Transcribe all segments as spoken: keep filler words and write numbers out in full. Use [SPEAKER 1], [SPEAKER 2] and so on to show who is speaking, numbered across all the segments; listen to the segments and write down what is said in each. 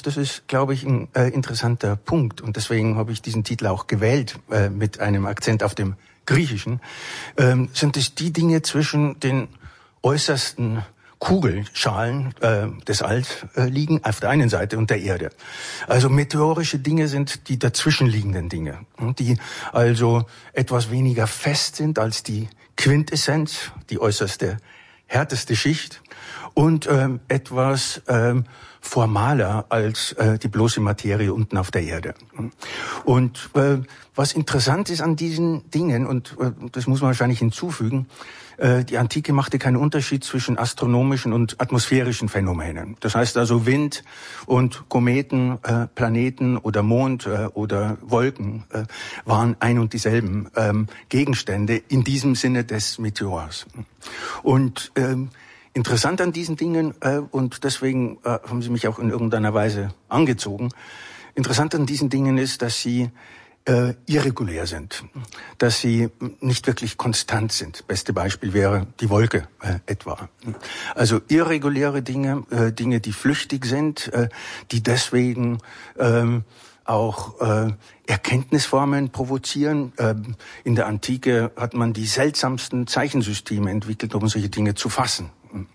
[SPEAKER 1] das ist, glaube ich, ein äh, interessanter Punkt. Und deswegen habe ich diesen Titel auch gewählt, äh, mit einem Akzent auf dem Griechischen. Ähm, sind es die Dinge zwischen den äußersten Kugelschalen äh, des Alls äh, liegen auf der einen Seite und der Erde. Also meteorische Dinge sind die dazwischenliegenden Dinge, die also etwas weniger fest sind als die Quintessenz, die äußerste, härteste Schicht, und ähm, etwas ähm, formaler als äh, die bloße Materie unten auf der Erde. Und äh, was interessant ist an diesen Dingen, und äh, das muss man wahrscheinlich hinzufügen, äh, die Antike machte keinen Unterschied zwischen astronomischen und atmosphärischen Phänomenen. Das heißt also Wind und Kometen, äh, Planeten oder Mond äh, oder Wolken äh, waren ein und dieselben ähm, Gegenstände in diesem Sinne des Meteors. Und ähm, interessant an diesen Dingen, äh, und deswegen äh, haben sie mich auch in irgendeiner Weise angezogen, interessant an diesen Dingen ist, dass sie äh, irregulär sind, dass sie nicht wirklich konstant sind. Beste Beispiel wäre die Wolke äh, etwa. Also irreguläre Dinge, äh, Dinge, die flüchtig sind, äh, die deswegen ähm, auch äh, Erkenntnisformen provozieren. Ähm, in der Antike hat man die seltsamsten Zeichensysteme entwickelt, um solche Dinge zu fassen.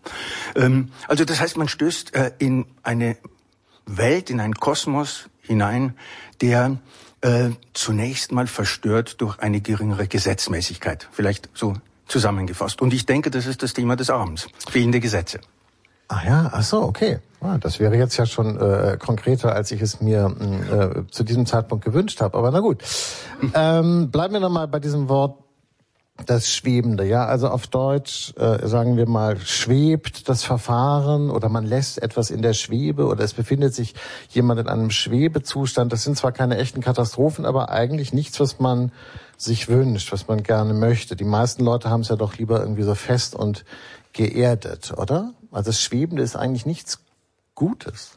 [SPEAKER 1] Ähm, also das heißt, man stößt äh, in eine Welt, in einen Kosmos hinein, der äh, zunächst mal verstört durch eine geringere Gesetzmäßigkeit. Vielleicht so zusammengefasst. Und ich denke, das ist das Thema des Abends. Fehlende Gesetze.
[SPEAKER 2] Ah ja, ach so, okay. Ah, das wäre jetzt ja schon äh, konkreter, als ich es mir äh, zu diesem Zeitpunkt gewünscht habe. Aber na gut. Ähm, bleiben wir nochmal bei diesem Wort, das Schwebende. Ja, also auf Deutsch äh, sagen wir mal, schwebt das Verfahren oder man lässt etwas in der Schwebe oder es befindet sich jemand in einem Schwebezustand. Das sind zwar keine echten Katastrophen, aber eigentlich nichts, was man sich wünscht, was man gerne möchte. Die meisten Leute haben es ja doch lieber irgendwie so fest und geerdet, oder? Also das Schwebende ist eigentlich nichts Gutes.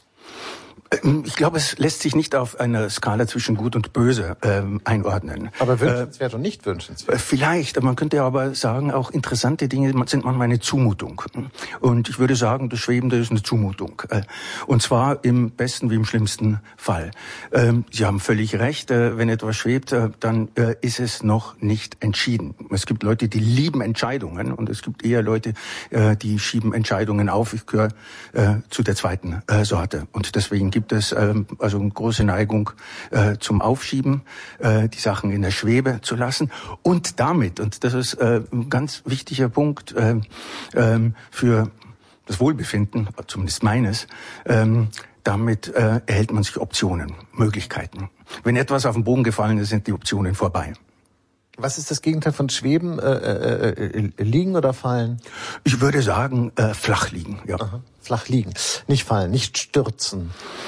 [SPEAKER 1] Ich glaube, es lässt sich nicht auf einer Skala zwischen Gut und Böse ähm, einordnen.
[SPEAKER 2] Aber wünschenswert äh, und nicht wünschenswert.
[SPEAKER 1] Vielleicht, man könnte aber sagen, auch interessante Dinge sind manchmal eine Zumutung. Und ich würde sagen, das Schwebende ist eine Zumutung. Und zwar im besten wie im schlimmsten Fall. Ähm, Sie haben völlig recht, äh, wenn etwas schwebt, äh, dann äh, ist es noch nicht entschieden. Es gibt Leute, die lieben Entscheidungen und es gibt eher Leute, äh, die schieben Entscheidungen auf. Ich gehöre äh, zu der zweiten äh, Sorte. Und deswegen gibt es ähm, also eine große Neigung äh, zum Aufschieben, äh, die Sachen in der Schwebe zu lassen und damit, und das ist äh, ein ganz wichtiger Punkt äh, äh, für das Wohlbefinden, zumindest meines, äh, damit äh, erhält man sich Optionen, Möglichkeiten. Wenn etwas auf den Boden gefallen ist, sind die Optionen vorbei.
[SPEAKER 2] Was ist das Gegenteil von Schweben? Äh, äh, äh, liegen oder fallen?
[SPEAKER 1] Ich würde sagen, äh, flach liegen. Ja.
[SPEAKER 2] Aha. Flach liegen, nicht fallen, nicht stürzen.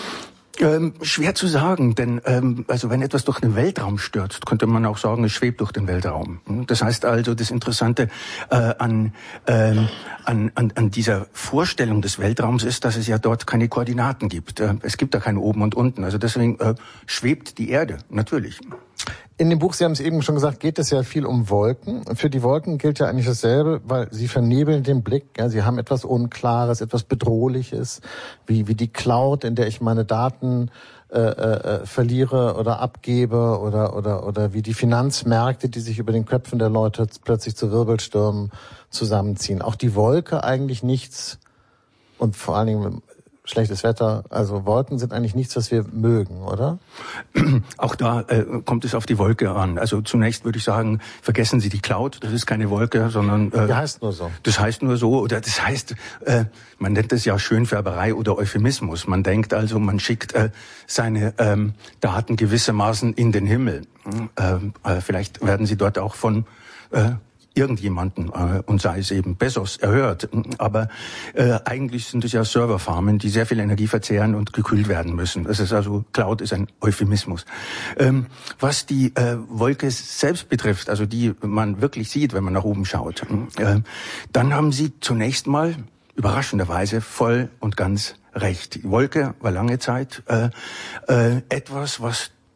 [SPEAKER 1] Ähm, schwer zu sagen, denn ähm, also wenn etwas durch den Weltraum stürzt, könnte man auch sagen, es schwebt durch den Weltraum. Das heißt also, das Interessante äh, an, ähm, an, an, an dieser Vorstellung des Weltraums ist, dass es ja dort keine Koordinaten gibt. Äh, es gibt da kein Oben und Unten. Also deswegen äh, schwebt die Erde, natürlich.
[SPEAKER 2] In dem Buch, Sie haben es eben schon gesagt, geht es ja viel um Wolken. Für die Wolken gilt ja eigentlich dasselbe, weil sie vernebeln den Blick. Ja, sie haben etwas Unklares, etwas Bedrohliches, wie wie die Cloud, in der ich meine Daten äh, äh, verliere oder abgebe, oder oder oder wie die Finanzmärkte, die sich über den Köpfen der Leute plötzlich zu Wirbelstürmen zusammenziehen. Auch die Wolke eigentlich nichts, und vor allen Dingen schlechtes Wetter, also Wolken sind eigentlich nichts, was wir mögen, oder?
[SPEAKER 1] Auch da äh, kommt es auf die Wolke an. Also zunächst würde ich sagen, vergessen Sie die Cloud, das ist keine Wolke, sondern... Äh,
[SPEAKER 2] die heißt nur so.
[SPEAKER 1] Das heißt nur so, oder das heißt, äh, man nennt es ja Schönfärberei oder Euphemismus. Man denkt also, man schickt äh, seine ähm, Daten gewissermaßen in den Himmel. Ähm, äh, vielleicht werden sie dort auch von... Äh, irgendjemanden, äh, und sei es eben Bezos, erhört. Aber äh, eigentlich sind es ja Serverfarmen, die sehr viel Energie verzehren und gekühlt werden müssen. Das ist also, Cloud ist ein Euphemismus. Ähm, was die äh, Wolke selbst betrifft, also die man wirklich sieht, wenn man nach oben schaut, äh, dann haben Sie zunächst mal überraschenderweise voll und ganz recht. Die Wolke war lange Zeit äh, äh, etwas, was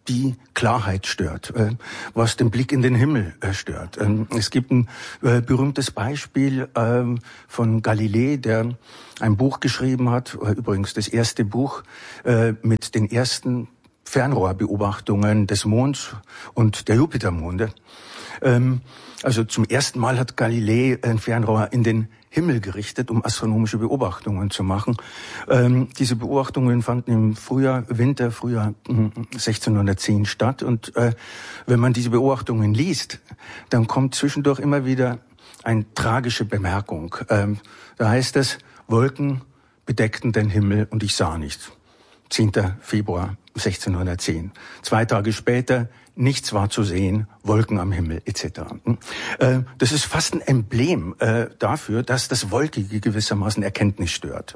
[SPEAKER 1] die Klarheit stört, äh, was den Blick in den Himmel äh, stört. Ähm, es gibt ein äh, berühmtes Beispiel äh, von Galilei, der ein Buch geschrieben hat, äh, übrigens das erste Buch äh, mit den ersten Fernrohrbeobachtungen des Monds und der Jupitermonde. Ähm, also zum ersten Mal hat Galilei ein Fernrohr in den Himmel gerichtet, um astronomische Beobachtungen zu machen. Ähm, diese Beobachtungen fanden im Frühjahr, Winter, Frühjahr sechzehnhundertzehn statt. Und äh, wenn man diese Beobachtungen liest, dann kommt zwischendurch immer wieder eine tragische Bemerkung. Ähm, da heißt es, Wolken bedeckten den Himmel und ich sah nichts. zehnter Februar sechzehnhundertzehn. Zwei Tage später, nichts war zu sehen, Wolken am Himmel et cetera. Das ist fast ein Emblem äh, dafür, dass das Wolkige gewissermaßen Erkenntnis stört.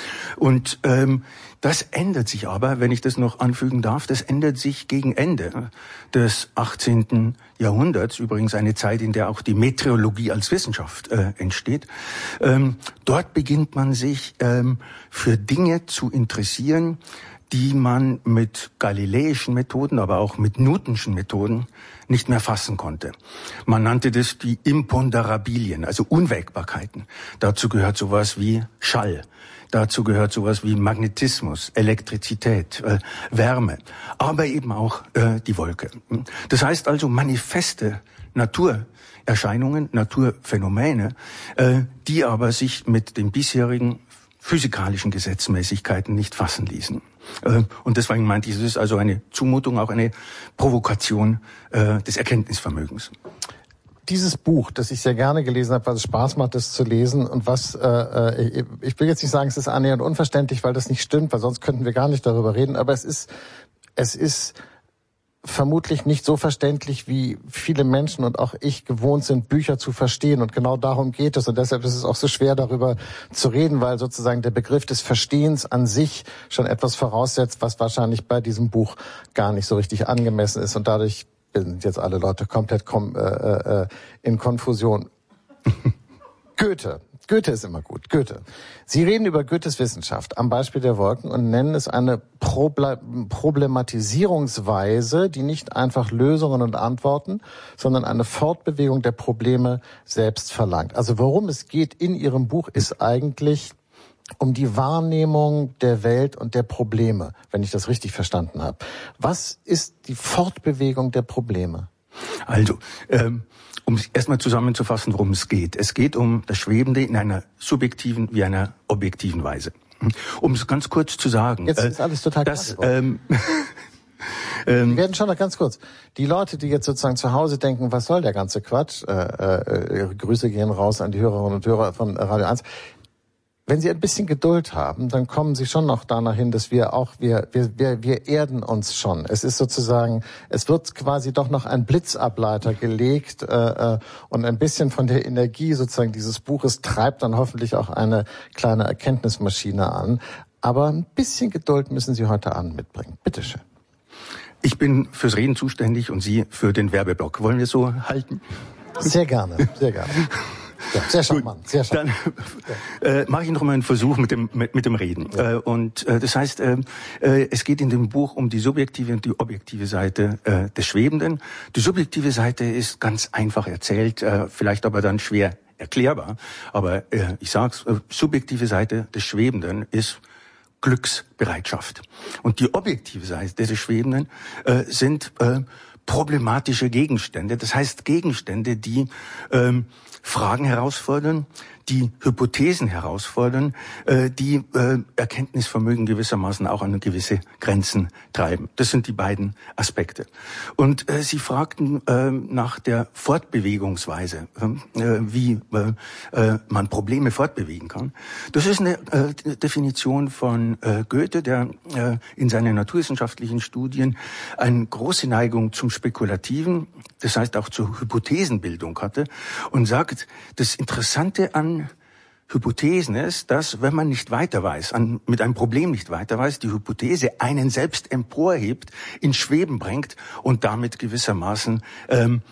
[SPEAKER 1] Und ähm, das ändert sich aber, wenn ich das noch anfügen darf, das ändert sich gegen Ende des achtzehnten Jahrhunderts, übrigens eine Zeit, in der auch die Meteorologie als Wissenschaft äh, entsteht. Ähm, dort beginnt man sich ähm, für Dinge zu interessieren, die man mit galileischen Methoden, aber auch mit Newtonschen Methoden nicht mehr fassen konnte. Man nannte das die Imponderabilien, also Unwägbarkeiten. Dazu gehört sowas wie Schall. Dazu gehört sowas wie Magnetismus, Elektrizität, äh, Wärme, aber eben auch äh, die Wolke. Das heißt also manifeste Naturerscheinungen, Naturphänomene, äh, die aber sich mit den bisherigen physikalischen Gesetzmäßigkeiten nicht fassen ließen. Und deswegen meinte ich, es ist also eine Zumutung, auch eine Provokation äh, des Erkenntnisvermögens.
[SPEAKER 2] Dieses Buch, das ich sehr gerne gelesen habe, weil es Spaß macht, das zu lesen und was, äh, ich will jetzt nicht sagen, es ist annähernd unverständlich, weil das nicht stimmt, weil sonst könnten wir gar nicht darüber reden, aber es ist, es ist vermutlich nicht so verständlich, wie viele Menschen und auch ich gewohnt sind, Bücher zu verstehen. Und genau darum geht es. Und deshalb ist es auch so schwer, darüber zu reden, weil sozusagen der Begriff des Verstehens an sich schon etwas voraussetzt, was wahrscheinlich bei diesem Buch gar nicht so richtig angemessen ist. Und dadurch sind jetzt alle Leute komplett kom- äh, äh, in Konfusion. Goethe. Goethe ist immer gut. Goethe. Sie reden über Goethes Wissenschaft am Beispiel der Wolken und nennen es eine Proble- Problematisierungsweise, die nicht einfach Lösungen und Antworten, sondern eine Fortbewegung der Probleme selbst verlangt. Also worum es geht in Ihrem Buch ist eigentlich um die Wahrnehmung der Welt und der Probleme, wenn ich das richtig verstanden habe. Was ist die Fortbewegung der Probleme?
[SPEAKER 1] Also, ähm, um es erstmal zusammenzufassen, worum es geht. Es geht um das Schwebende in einer subjektiven wie einer objektiven Weise. Um es ganz kurz zu sagen.
[SPEAKER 2] Jetzt ist alles total
[SPEAKER 1] das,
[SPEAKER 2] klar
[SPEAKER 1] ähm,
[SPEAKER 2] Wir werden schon noch ganz kurz. Die Leute, die jetzt sozusagen zu Hause denken, was soll der ganze Quatsch? Äh, äh, Grüße gehen raus an die Hörerinnen und Hörer von Radio eins. Wenn Sie ein bisschen Geduld haben, dann kommen Sie schon noch danach hin, dass wir auch, wir, wir, wir, wir erden uns schon. Es ist sozusagen, es wird quasi doch noch ein Blitzableiter gelegt äh, und ein bisschen von der Energie sozusagen dieses Buches treibt dann hoffentlich auch eine kleine Erkenntnismaschine an. Aber ein bisschen Geduld müssen Sie heute Abend mitbringen. Bitteschön.
[SPEAKER 1] Ich bin fürs Reden zuständig und Sie für den Werbeblock. Wollen wir so halten?
[SPEAKER 2] Sehr gerne, sehr gerne. Ja, sehr charmant, sehr charmant.
[SPEAKER 1] Dann äh, mache ich noch mal einen Versuch mit dem mit, mit dem Reden. Ja. Äh, und äh, das heißt, äh, äh, es geht in dem Buch um die subjektive und die objektive Seite äh, des Schwebenden. Die subjektive Seite ist ganz einfach erzählt, äh, vielleicht aber dann schwer erklärbar. Aber äh, ich sag's, äh, subjektive Seite des Schwebenden ist Glücksbereitschaft. Und die objektive Seite des Schwebenden äh, sind äh, problematische Gegenstände. Das heißt Gegenstände, die ähm, Fragen herausfordern, die Hypothesen herausfordern, äh, die äh, Erkenntnisvermögen gewissermaßen auch an gewisse Grenzen treiben. Das sind die beiden Aspekte. Und äh, Sie fragten äh, nach der Fortbewegungsweise, äh, wie äh, man Probleme fortbewegen kann. Das ist eine äh, Definition von äh, Goethe, der äh, in seinen naturwissenschaftlichen Studien eine große Neigung zum Spekulativen, das heißt auch zur Hypothesenbildung hatte und sagt, das Interessante an Hypothesen ist, dass, wenn man nicht weiter weiß, an, mit einem Problem nicht weiter weiß, die Hypothese einen selbst emporhebt, ins Schweben bringt und damit gewissermaßen ähm,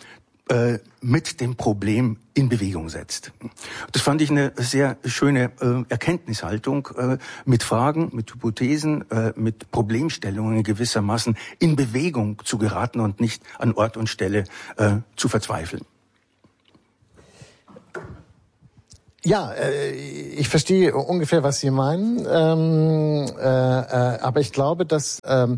[SPEAKER 1] äh, mit dem Problem in Bewegung setzt. Das fand ich eine sehr schöne äh, Erkenntnishaltung, äh, mit Fragen, mit Hypothesen, äh, mit Problemstellungen gewissermaßen in Bewegung zu geraten und nicht an Ort und Stelle äh, zu verzweifeln.
[SPEAKER 2] Ja, äh, ich verstehe ungefähr, was Sie meinen, ähm, äh, äh, aber ich glaube, dass ähm,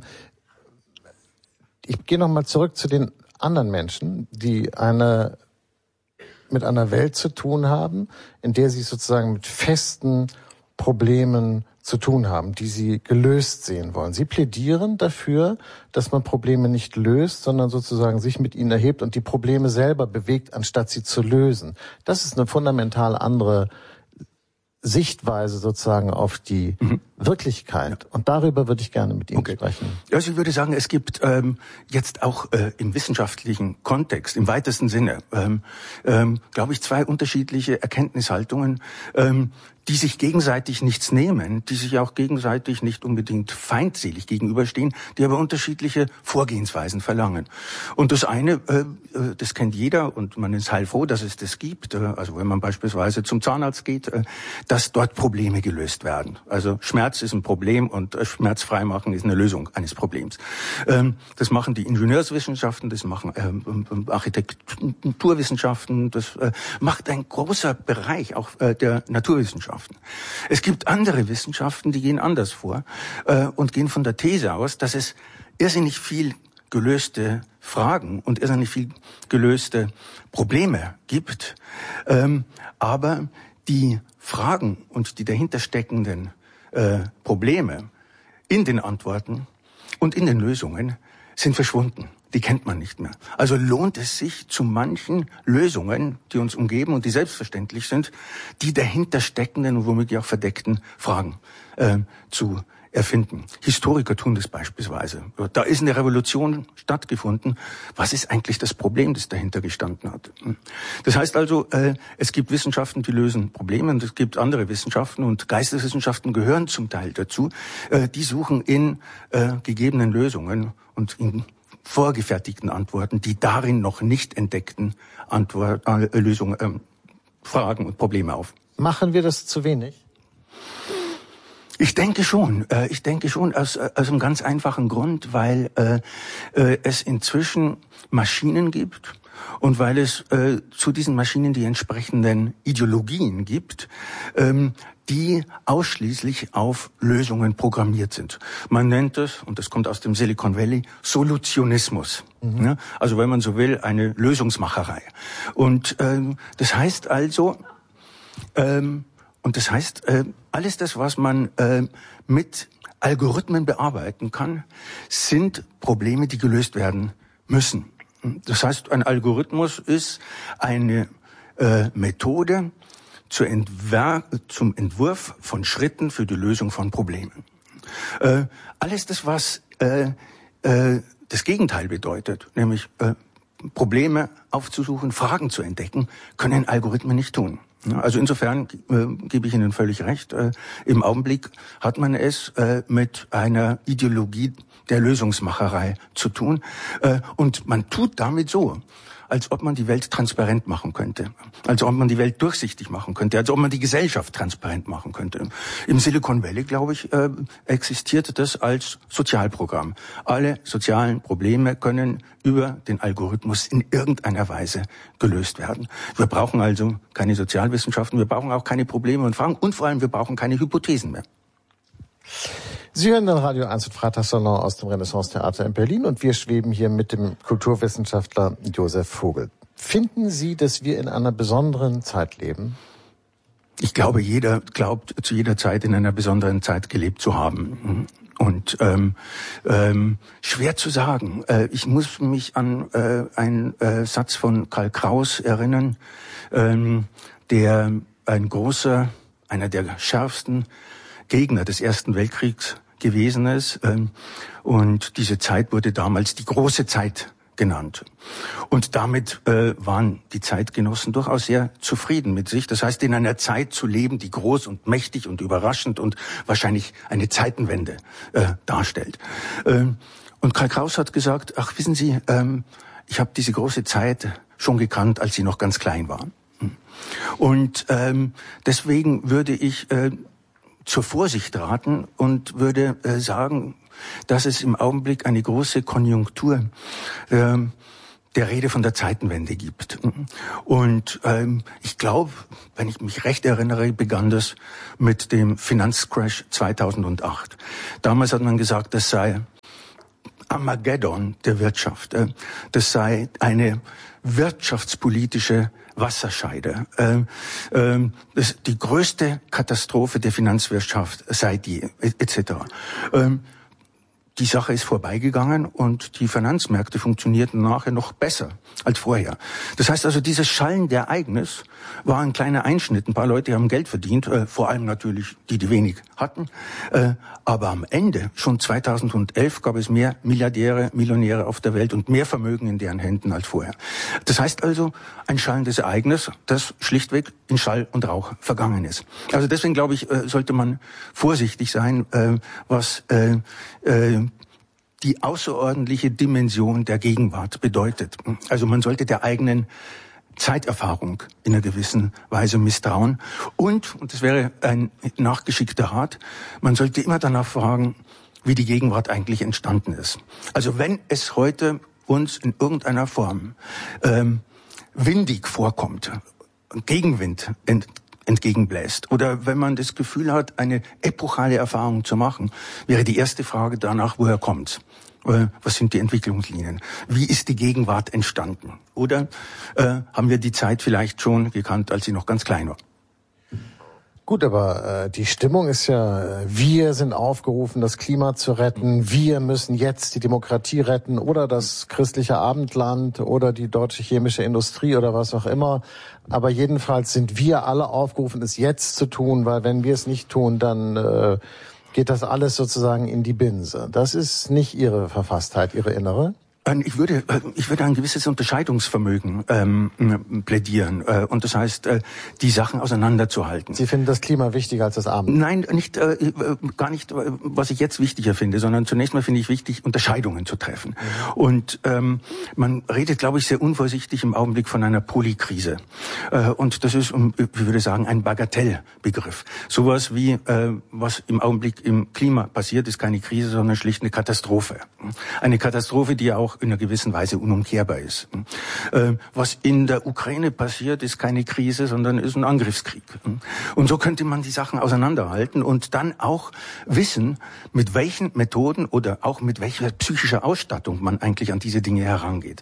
[SPEAKER 2] ich gehe noch mal zurück zu den anderen Menschen, die eine mit einer Welt zu tun haben, in der sie sozusagen mit festen Problemen zu tun haben, die sie gelöst sehen wollen. Sie plädieren dafür, dass man Probleme nicht löst, sondern sozusagen sich mit ihnen erhebt und die Probleme selber bewegt, anstatt sie zu lösen. Das ist eine fundamental andere Sichtweise sozusagen auf die mhm. Wirklichkeit. Ja. Und darüber würde ich gerne mit Ihnen okay. sprechen.
[SPEAKER 1] Also ich würde sagen, es gibt ähm, jetzt auch äh, im wissenschaftlichen Kontext, im weitesten Sinne, ähm, ähm, glaube ich, zwei unterschiedliche Erkenntnishaltungen, ähm, die sich gegenseitig nichts nehmen, die sich auch gegenseitig nicht unbedingt feindselig gegenüberstehen, die aber unterschiedliche Vorgehensweisen verlangen. Und das eine, äh, das kennt jeder und man ist heilfroh, dass es das gibt. Äh, also wenn man beispielsweise zum Zahnarzt geht, äh, dass dort Probleme gelöst werden. Also Schmerz ist ein Problem und äh, schmerzfrei machen ist eine Lösung eines Problems. Ähm, das machen die Ingenieurswissenschaften, das machen äh, Architekturwissenschaften, das äh, macht ein großer Bereich auch äh, der Naturwissenschaften. Es gibt andere Wissenschaften, die gehen anders vor äh, und gehen von der These aus, dass es irrsinnig viel gelöste Fragen und irrsinnig viel gelöste Probleme gibt, ähm, aber die Fragen und die dahinter steckenden äh, Probleme in den Antworten und in den Lösungen sind verschwunden. Die kennt man nicht mehr. Also lohnt es sich, zu manchen Lösungen, die uns umgeben und die selbstverständlich sind, die dahinter steckenden und womöglich auch verdeckten Fragen äh, zu erfinden. Historiker tun das beispielsweise. Da ist eine Revolution stattgefunden. Was ist eigentlich das Problem, das dahinter gestanden hat? Das heißt also, äh, es gibt Wissenschaften, die lösen Probleme, und es gibt andere Wissenschaften, und Geisteswissenschaften gehören zum Teil dazu. Äh, die suchen in äh, gegebenen Lösungen und in vorgefertigten Antworten, die darin noch nicht entdeckten Antwort, äh, Lösungen, äh, Fragen und Probleme auf.
[SPEAKER 2] Machen wir das zu wenig?
[SPEAKER 1] Ich denke schon. Äh, ich denke schon aus, aus einem ganz einfachen Grund, weil äh, äh, es inzwischen Maschinen gibt und weil es äh, zu diesen Maschinen die entsprechenden Ideologien gibt, ähm, die ausschließlich auf Lösungen programmiert sind. Man nennt es, und das kommt aus dem Silicon Valley, Solutionismus. Mhm. Ja, also wenn man so will, eine Lösungsmacherei. Und ähm, das heißt also, ähm, und das heißt, äh, alles das, was man äh, mit Algorithmen bearbeiten kann, sind Probleme, die gelöst werden müssen. Das heißt, ein Algorithmus ist eine äh, Methode zur Entwer- zum Entwurf von Schritten für die Lösung von Problemen. Äh, alles das, was äh, äh, das Gegenteil bedeutet, nämlich äh, Probleme aufzusuchen, Fragen zu entdecken, können Algorithmen nicht tun. Also insofern äh, gebe ich Ihnen völlig recht. Äh, Im Augenblick hat man es äh, mit einer Ideologie der Lösungsmacherei zu tun. Äh, und man tut damit so, als ob man die Welt transparent machen könnte, als ob man die Welt durchsichtig machen könnte, als ob man die Gesellschaft transparent machen könnte. Im Silicon Valley, glaube ich, äh, existiert das als Sozialprogramm. Alle sozialen Probleme können über den Algorithmus in irgendeiner Weise gelöst werden. Wir brauchen also keine Sozialwissenschaften, wir brauchen auch keine Probleme und Fragen, und vor allem wir brauchen keine Hypothesen mehr.
[SPEAKER 2] Sie hören den Radio eins und Freitagssalon aus dem Renaissance-Theater in Berlin, und wir schweben hier mit dem Kulturwissenschaftler Josef Vogel. Finden Sie, dass wir in einer besonderen Zeit leben?
[SPEAKER 1] Ich glaube, jeder glaubt, zu jeder Zeit in einer besonderen Zeit gelebt zu haben. Und ähm, ähm, schwer zu sagen. Äh, ich muss mich an äh, einen äh, Satz von Karl Kraus erinnern, ähm, der ein großer, einer der schärfsten Gegner des Ersten Weltkriegs gewesen ist. Und diese Zeit wurde damals die große Zeit genannt. Und damit äh, waren die Zeitgenossen durchaus sehr zufrieden mit sich. Das heißt, in einer Zeit zu leben, die groß und mächtig und überraschend und wahrscheinlich eine Zeitenwende äh, darstellt. Ähm, und Karl Kraus hat gesagt, ach, wissen Sie, ähm, ich habe diese große Zeit schon gekannt, als sie noch ganz klein waren. Und ähm, deswegen würde ich äh, zur Vorsicht raten und würde äh, sagen, dass es im Augenblick eine große Konjunktur äh, der Rede von der Zeitenwende gibt. Und ähm, ich glaube, wenn ich mich recht erinnere, begann das mit dem Finanzcrash zweitausendacht. Damals hat man gesagt, das sei Armageddon der Wirtschaft. Äh, das sei eine wirtschaftspolitische Wasserscheide. Äh, äh, das, die größte Katastrophe der Finanzwirtschaft seit je, et cetera. Ähm, Die Sache ist vorbeigegangen und die Finanzmärkte funktionierten nachher noch besser als vorher. Das heißt also, dieses schallende Ereignis war ein kleiner Einschnitt. Ein paar Leute haben Geld verdient, äh, vor allem natürlich die, die wenig hatten. Äh, aber am Ende, schon zweitausendelf, gab es mehr Milliardäre, Millionäre auf der Welt und mehr Vermögen in deren Händen als vorher. Das heißt also, ein schallendes Ereignis, das schlichtweg in Schall und Rauch vergangen ist. Also deswegen glaube ich, äh, sollte man vorsichtig sein, äh, was äh, äh, die außerordentliche Dimension der Gegenwart bedeutet. Also man sollte der eigenen Zeiterfahrung in einer gewissen Weise misstrauen. Und, und das wäre ein nachgeschickter Rat, man sollte immer danach fragen, wie die Gegenwart eigentlich entstanden ist. Also wenn es heute uns in irgendeiner Form ähm, windig vorkommt, Gegenwind ent, entgegenbläst, oder wenn man das Gefühl hat, eine epochale Erfahrung zu machen, wäre die erste Frage danach, woher kommt's? Was sind die Entwicklungslinien? Wie ist die Gegenwart entstanden? Oder äh, haben wir die Zeit vielleicht schon gekannt, als sie noch ganz klein war?
[SPEAKER 2] Gut, aber äh, die Stimmung ist ja, wir sind aufgerufen, das Klima zu retten, wir müssen jetzt die Demokratie retten oder das christliche Abendland oder die deutsche chemische Industrie oder was auch immer. Aber jedenfalls sind wir alle aufgerufen, es jetzt zu tun, weil wenn wir es nicht tun, dann äh, geht das alles sozusagen in die Binse. Das ist nicht Ihre Verfasstheit, Ihre innere?
[SPEAKER 1] Ich würde, ich würde ein gewisses Unterscheidungsvermögen ähm, plädieren. Äh, und das heißt, äh, die Sachen auseinanderzuhalten.
[SPEAKER 2] Sie finden das Klima wichtiger als das Abendland?
[SPEAKER 1] Nein, nicht, äh, gar nicht, was ich jetzt wichtiger finde, sondern zunächst mal finde ich wichtig, Unterscheidungen zu treffen. Mhm. Und ähm, man redet, glaube ich, sehr unvorsichtig im Augenblick von einer Polykrise. Äh, und das ist, ich würde sagen, ein Bagatellbegriff. Sowas wie, äh, was im Augenblick im Klima passiert, ist keine Krise, sondern schlicht eine Katastrophe. Eine Katastrophe, die auch in einer gewissen Weise unumkehrbar ist. Was in der Ukraine passiert, ist keine Krise, sondern ist ein Angriffskrieg. Und so könnte man die Sachen auseinanderhalten und dann auch wissen, mit welchen Methoden oder auch mit welcher psychischer Ausstattung man eigentlich an diese Dinge herangeht.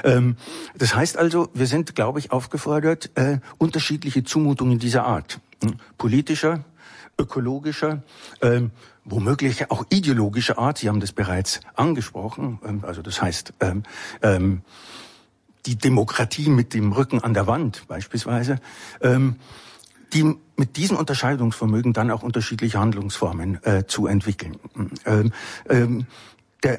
[SPEAKER 1] Das heißt also, wir sind, glaube ich, aufgefordert, unterschiedliche Zumutungen dieser Art, politischer, ökologischer, ähm, womöglich auch ideologischer Art, Sie haben das bereits angesprochen, ähm, also das heißt, ähm, ähm, die Demokratie mit dem Rücken an der Wand beispielsweise, ähm, die mit diesem Unterscheidungsvermögen dann auch unterschiedliche Handlungsformen äh, zu entwickeln. Ähm, ähm, der,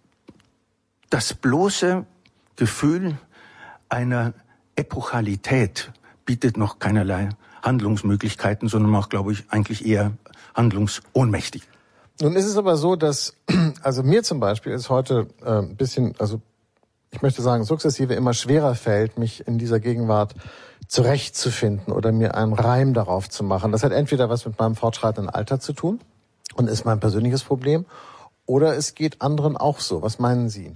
[SPEAKER 1] das bloße Gefühl einer Epochalität bietet noch keinerlei Handlungsmöglichkeiten, sondern auch, glaube ich, eigentlich eher handlungsohnmächtig.
[SPEAKER 2] Nun ist es aber so, dass, also mir zum Beispiel ist heute äh, ein bisschen, also ich möchte sagen, sukzessive immer schwerer fällt, mich in dieser Gegenwart zurechtzufinden oder mir einen Reim darauf zu machen. Das hat entweder was mit meinem fortschreitenden Alter zu tun und ist mein persönliches Problem, oder es geht anderen auch so. Was meinen Sie?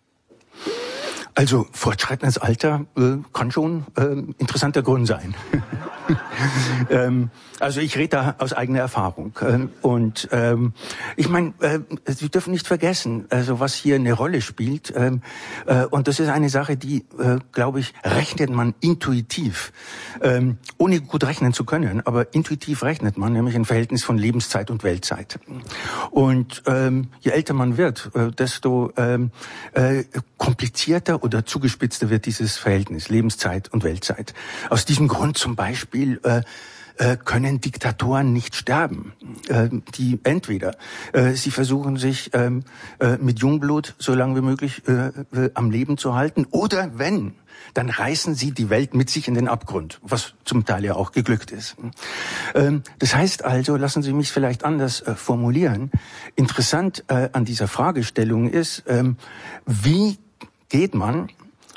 [SPEAKER 1] Also fortschreitendes Alter äh, kann schon äh, interessanter Grund sein. ähm, also ich rede da aus eigener Erfahrung. Ähm, und ähm, ich meine, äh, Sie dürfen nicht vergessen, also was hier eine Rolle spielt. Ähm, äh, und das ist eine Sache, die, äh, glaube ich, rechnet man intuitiv. Ähm, ohne gut rechnen zu können, aber intuitiv rechnet man, nämlich ein Verhältnis von Lebenszeit und Weltzeit. Und ähm, je älter man wird, äh, desto ähm, äh, komplizierter oder zugespitzter wird dieses Verhältnis, Lebenszeit und Weltzeit. Aus diesem Grund zum Beispiel äh, äh, können Diktatoren nicht sterben. Äh, die entweder äh, sie versuchen sich äh, äh, mit Jungblut so lange wie möglich äh, äh, am Leben zu halten, oder wenn, dann reißen sie die Welt mit sich in den Abgrund, was zum Teil ja auch geglückt ist. Ähm, das heißt also, lassen Sie mich vielleicht anders äh, formulieren. Interessant äh, an dieser Fragestellung ist, ähm, wie geht man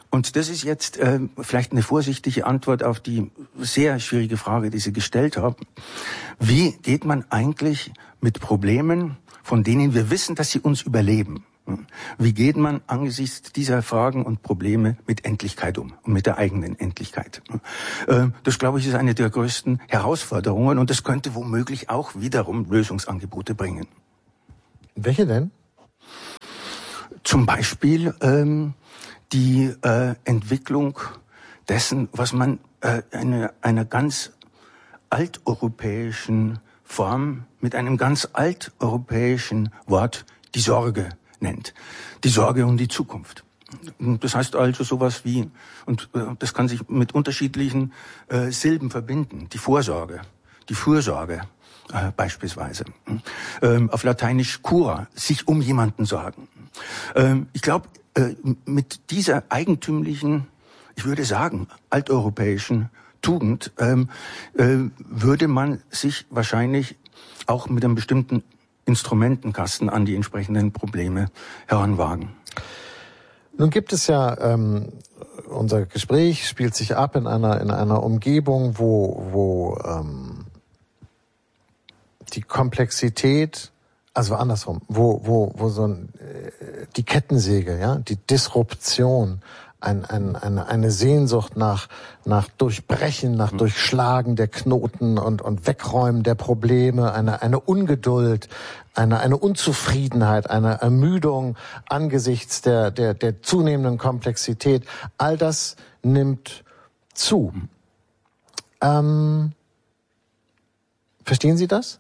[SPEAKER 1] Und das ist jetzt äh, vielleicht eine vorsichtige Antwort auf die sehr schwierige Frage, die Sie gestellt haben. Wie geht man eigentlich mit Problemen, von denen wir wissen, dass sie uns überleben? Wie geht man angesichts dieser Fragen und Probleme mit Endlichkeit um und mit der eigenen Endlichkeit? Das, glaube ich, ist eine der größten Herausforderungen und das könnte womöglich auch wiederum Lösungsangebote bringen.
[SPEAKER 2] Welche denn?
[SPEAKER 1] Zum Beispiel ähm, die äh, Entwicklung dessen, was man äh, eine, einer ganz alteuropäischen Form mit einem ganz alteuropäischen Wort, die Sorge, nennt. Die Sorge um die Zukunft. Das heißt also sowas wie, und äh, das kann sich mit unterschiedlichen äh, Silben verbinden, die Vorsorge, die Fürsorge äh, beispielsweise. Ähm, auf Lateinisch cura, sich um jemanden sorgen. Ähm, ich glaube, äh, mit dieser eigentümlichen, ich würde sagen, alteuropäischen Tugend ähm, äh, würde man sich wahrscheinlich auch mit einem bestimmten Instrumentenkasten an die entsprechenden Probleme heranwagen.
[SPEAKER 2] Nun gibt es ja, ähm, unser Gespräch spielt sich ab in einer in einer Umgebung, wo wo ähm, die Komplexität, also andersrum, wo wo wo so ein, äh, die Kettensäge, ja, die Disruption, ein, ein, eine, eine Sehnsucht nach, nach Durchbrechen, nach Durchschlagen der Knoten und, und Wegräumen der Probleme, eine, eine Ungeduld, eine, eine Unzufriedenheit, eine Ermüdung angesichts der, der, der zunehmenden Komplexität. All das nimmt zu. Ähm, verstehen Sie das?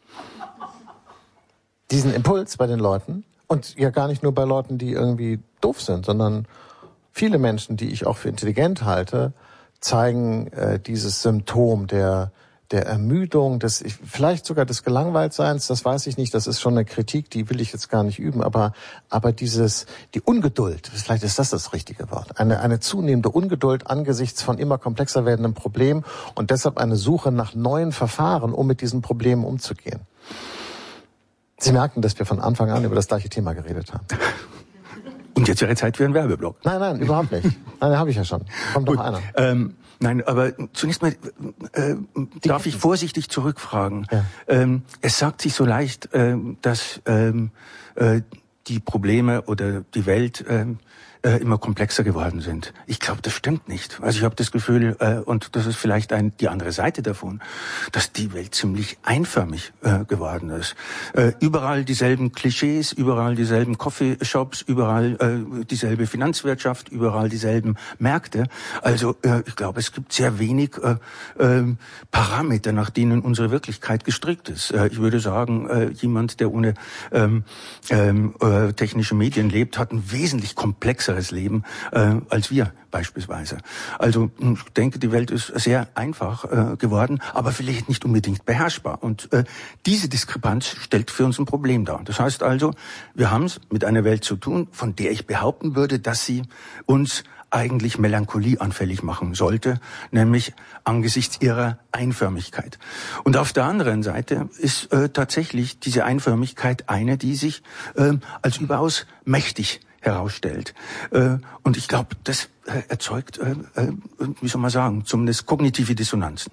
[SPEAKER 2] Diesen Impuls bei den Leuten? Und ja gar nicht nur bei Leuten, die irgendwie doof sind, sondern viele Menschen, die ich auch für intelligent halte, zeigen äh, dieses Symptom der der Ermüdung, des vielleicht sogar des Gelangweiltseins, das weiß ich nicht, das ist schon eine Kritik, die will ich jetzt gar nicht üben, aber aber dieses die Ungeduld, vielleicht ist das das richtige Wort, eine eine zunehmende Ungeduld angesichts von immer komplexer werdenden Problemen und deshalb eine Suche nach neuen Verfahren, um mit diesen Problemen umzugehen. Sie merken, dass wir von Anfang an über das gleiche Thema geredet haben.
[SPEAKER 1] Und jetzt wäre Zeit für einen Werbeblock.
[SPEAKER 2] Nein, nein, überhaupt nicht. Nein, den habe ich ja schon. Kommt doch einer.
[SPEAKER 1] Ähm, nein, aber zunächst mal äh, darf ich vorsichtig zurückfragen. Ja. Ähm, es sagt sich so leicht, äh, dass ähm, äh, die Probleme oder die Welt äh, äh, immer komplexer geworden sind. Ich glaube, das stimmt nicht. Also ich habe das Gefühl, äh, und das ist vielleicht ein, die andere Seite davon, dass die Welt ziemlich einförmig äh, geworden ist. Äh, überall dieselben Klischees, überall dieselben Coffeeshops, überall äh, dieselbe Finanzwirtschaft, überall dieselben Märkte. Also äh, ich glaube, es gibt sehr wenig äh, äh, Parameter, nach denen unsere Wirklichkeit gestrickt ist. Äh, ich würde sagen, äh, jemand, der ohne ähm, ähm, äh, technische Medien lebt, hat ein wesentlich komplexeres Leben äh, als wir beispielsweise. Also ich denke, die Welt ist sehr einfach äh, geworden, aber vielleicht nicht unbedingt beherrschbar. Und äh, diese Diskrepanz stellt für uns ein Problem dar. Das heißt also, wir haben es mit einer Welt zu tun, von der ich behaupten würde, dass sie uns eigentlich Melancholie anfällig machen sollte, nämlich angesichts ihrer Einförmigkeit. Und auf der anderen Seite ist äh, tatsächlich diese Einförmigkeit eine, die sich äh, als überaus mächtig herausstellt. Äh, und ich glaube, das äh, erzeugt, äh, äh, wie soll man sagen, zumindest kognitive Dissonanzen.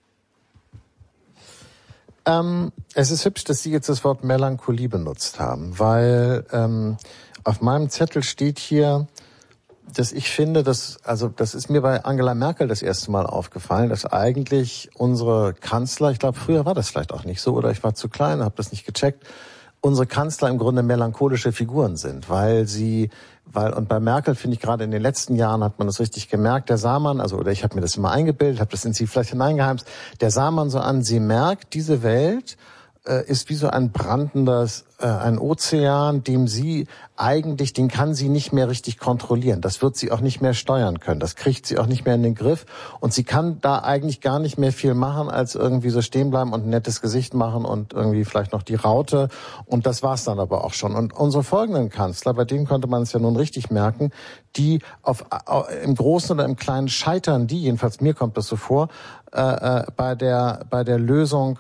[SPEAKER 2] Ähm, es ist hübsch, dass Sie jetzt das Wort Melancholie benutzt haben, weil ähm, auf meinem Zettel steht hier, dass ich finde, dass, also das ist mir bei Angela Merkel das erste Mal aufgefallen, dass eigentlich unsere Kanzler, ich glaube früher war das vielleicht auch nicht so oder ich war zu klein, habe das nicht gecheckt, unsere Kanzler im Grunde melancholische Figuren sind, weil sie, weil und bei Merkel finde ich gerade in den letzten Jahren hat man das richtig gemerkt, der sah man, also oder ich habe mir das immer eingebildet, habe das in sie vielleicht hineingeheimst, der sah man so an, sie merkt, diese Welt äh, ist wie so ein brandendes, äh, ein Ozean, dem sie eigentlich, den kann sie nicht mehr richtig kontrollieren. Das wird sie auch nicht mehr steuern können. Das kriegt sie auch nicht mehr in den Griff. Und sie kann da eigentlich gar nicht mehr viel machen, als irgendwie so stehen bleiben und ein nettes Gesicht machen und irgendwie vielleicht noch die Raute. Und das war's dann aber auch schon. Und unsere folgenden Kanzler, bei denen konnte man es ja nun richtig merken, die auf, auf im Großen oder im Kleinen scheitern, die, jedenfalls mir kommt das so vor, äh, äh, bei der bei der Lösung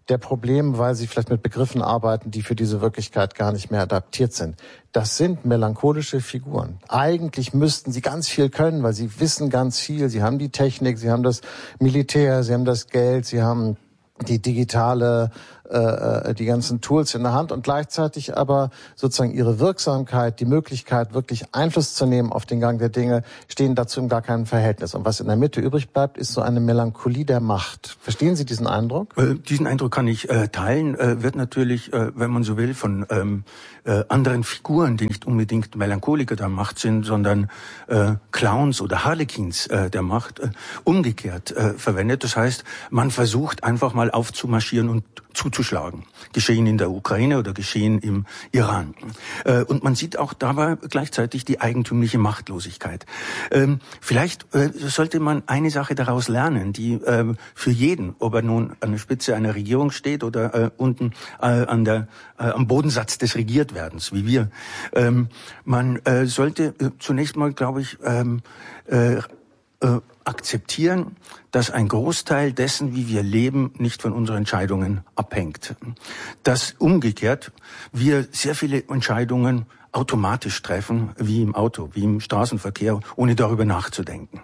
[SPEAKER 2] der Problem, weil sie vielleicht mit Begriffen arbeiten, die für diese Wirklichkeit gar nicht mehr adaptiert sind. Das sind melancholische Figuren. Eigentlich müssten sie ganz viel können, weil sie wissen ganz viel. Sie haben die Technik, sie haben das Militär, sie haben das Geld, sie haben die digitale, äh, die ganzen Tools in der Hand und gleichzeitig aber sozusagen ihre Wirksamkeit, die Möglichkeit, wirklich Einfluss zu nehmen auf den Gang der Dinge, stehen dazu in gar keinem Verhältnis. Und was in der Mitte übrig bleibt, ist so eine Melancholie der Macht. Verstehen Sie diesen Eindruck?
[SPEAKER 1] Äh, diesen Eindruck kann ich äh, teilen, äh, wird natürlich, äh, wenn man so will, von ähm, äh, anderen Figuren, die nicht unbedingt Melancholiker der Macht sind, sondern äh, Clowns oder Harlequins äh, der Macht, äh, umgekehrt äh, verwendet. Das heißt, man versucht einfach mal aufzumarschieren und zuzuschlagen. Geschehen in der Ukraine oder geschehen im Iran. Äh, und man sieht auch dabei gleichzeitig die eigentümliche Machtlosigkeit. Ähm, vielleicht äh, sollte man eine Sache daraus lernen, die äh, für jeden, ob er nun an der Spitze einer Regierung steht oder äh, unten äh, an der, äh, am Bodensatz des Regiertwerdens, wie wir. Ähm, man äh, sollte äh, zunächst mal, glaube ich, ähm, äh, äh, akzeptieren, dass ein Großteil dessen, wie wir leben, nicht von unseren Entscheidungen abhängt. Dass umgekehrt wir sehr viele Entscheidungen automatisch treffen, wie im Auto, wie im Straßenverkehr, ohne darüber nachzudenken.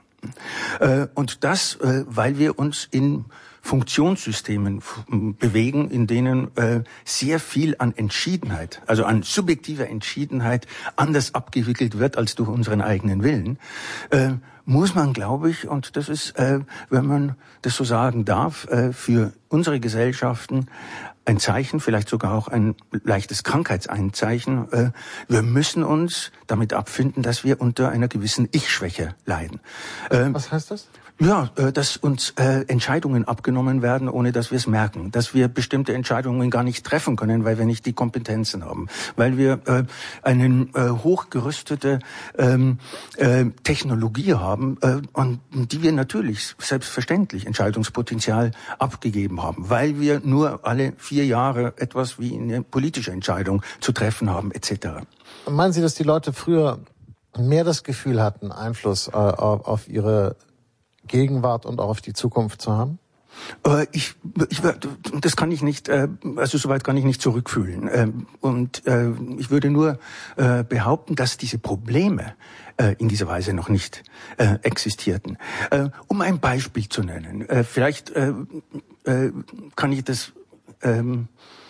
[SPEAKER 1] Und das, weil wir uns in Funktionssystemen bewegen, in denen äh, sehr viel an Entschiedenheit, also an subjektiver Entschiedenheit anders abgewickelt wird als durch unseren eigenen Willen, äh, muss man, glaube ich, und das ist, äh, wenn man das so sagen darf, äh, für unsere Gesellschaften ein Zeichen, vielleicht sogar auch ein leichtes Krankheitseinzeichen. Äh, wir müssen uns damit abfinden, dass wir unter einer gewissen Ich-Schwäche leiden.
[SPEAKER 2] Äh, Was heißt das?
[SPEAKER 1] Ja, dass uns äh, Entscheidungen abgenommen werden, ohne dass wir es merken. Dass wir bestimmte Entscheidungen gar nicht treffen können, weil wir nicht die Kompetenzen haben. Weil wir äh, eine äh, hochgerüstete ähm, äh, Technologie haben, äh, und die wir natürlich selbstverständlich Entscheidungspotenzial abgegeben haben. Weil wir nur alle vier Jahre etwas wie eine politische Entscheidung zu treffen haben, et cetera.
[SPEAKER 2] Meinen Sie, dass die Leute früher mehr das Gefühl hatten, Einfluss äh, auf, auf ihre Gegenwart und auch auf die Zukunft zu haben?
[SPEAKER 1] Äh, ich, ich, das kann ich nicht, äh, also soweit kann ich nicht zurückfühlen. Äh, und äh, ich würde nur äh, behaupten, dass diese Probleme äh, in dieser Weise noch nicht äh, existierten. Äh, um ein Beispiel zu nennen, äh, vielleicht äh, äh, kann ich das ähm,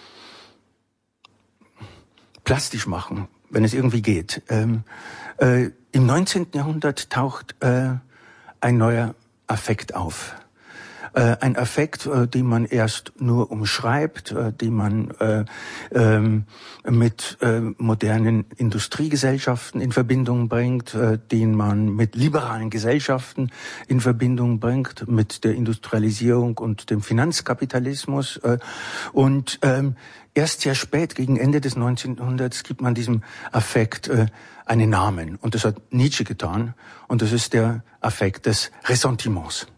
[SPEAKER 1] plastisch machen, wenn es irgendwie geht. Ähm, äh, im neunzehnten Jahrhundert taucht äh, ein neuer Affekt auf. Äh, ein Affekt, äh, den man erst nur umschreibt, äh, den man äh, ähm, mit äh, modernen Industriegesellschaften in Verbindung bringt, äh, den man mit liberalen Gesellschaften in Verbindung bringt, mit der Industrialisierung und dem Finanzkapitalismus. Äh, und ähm, erst sehr spät, gegen Ende des neunzehnten Jahrhunderts, gibt man diesem Affekt äh, einen Namen. Und das hat Nietzsche getan. Und das ist der Affekt des Ressentiments.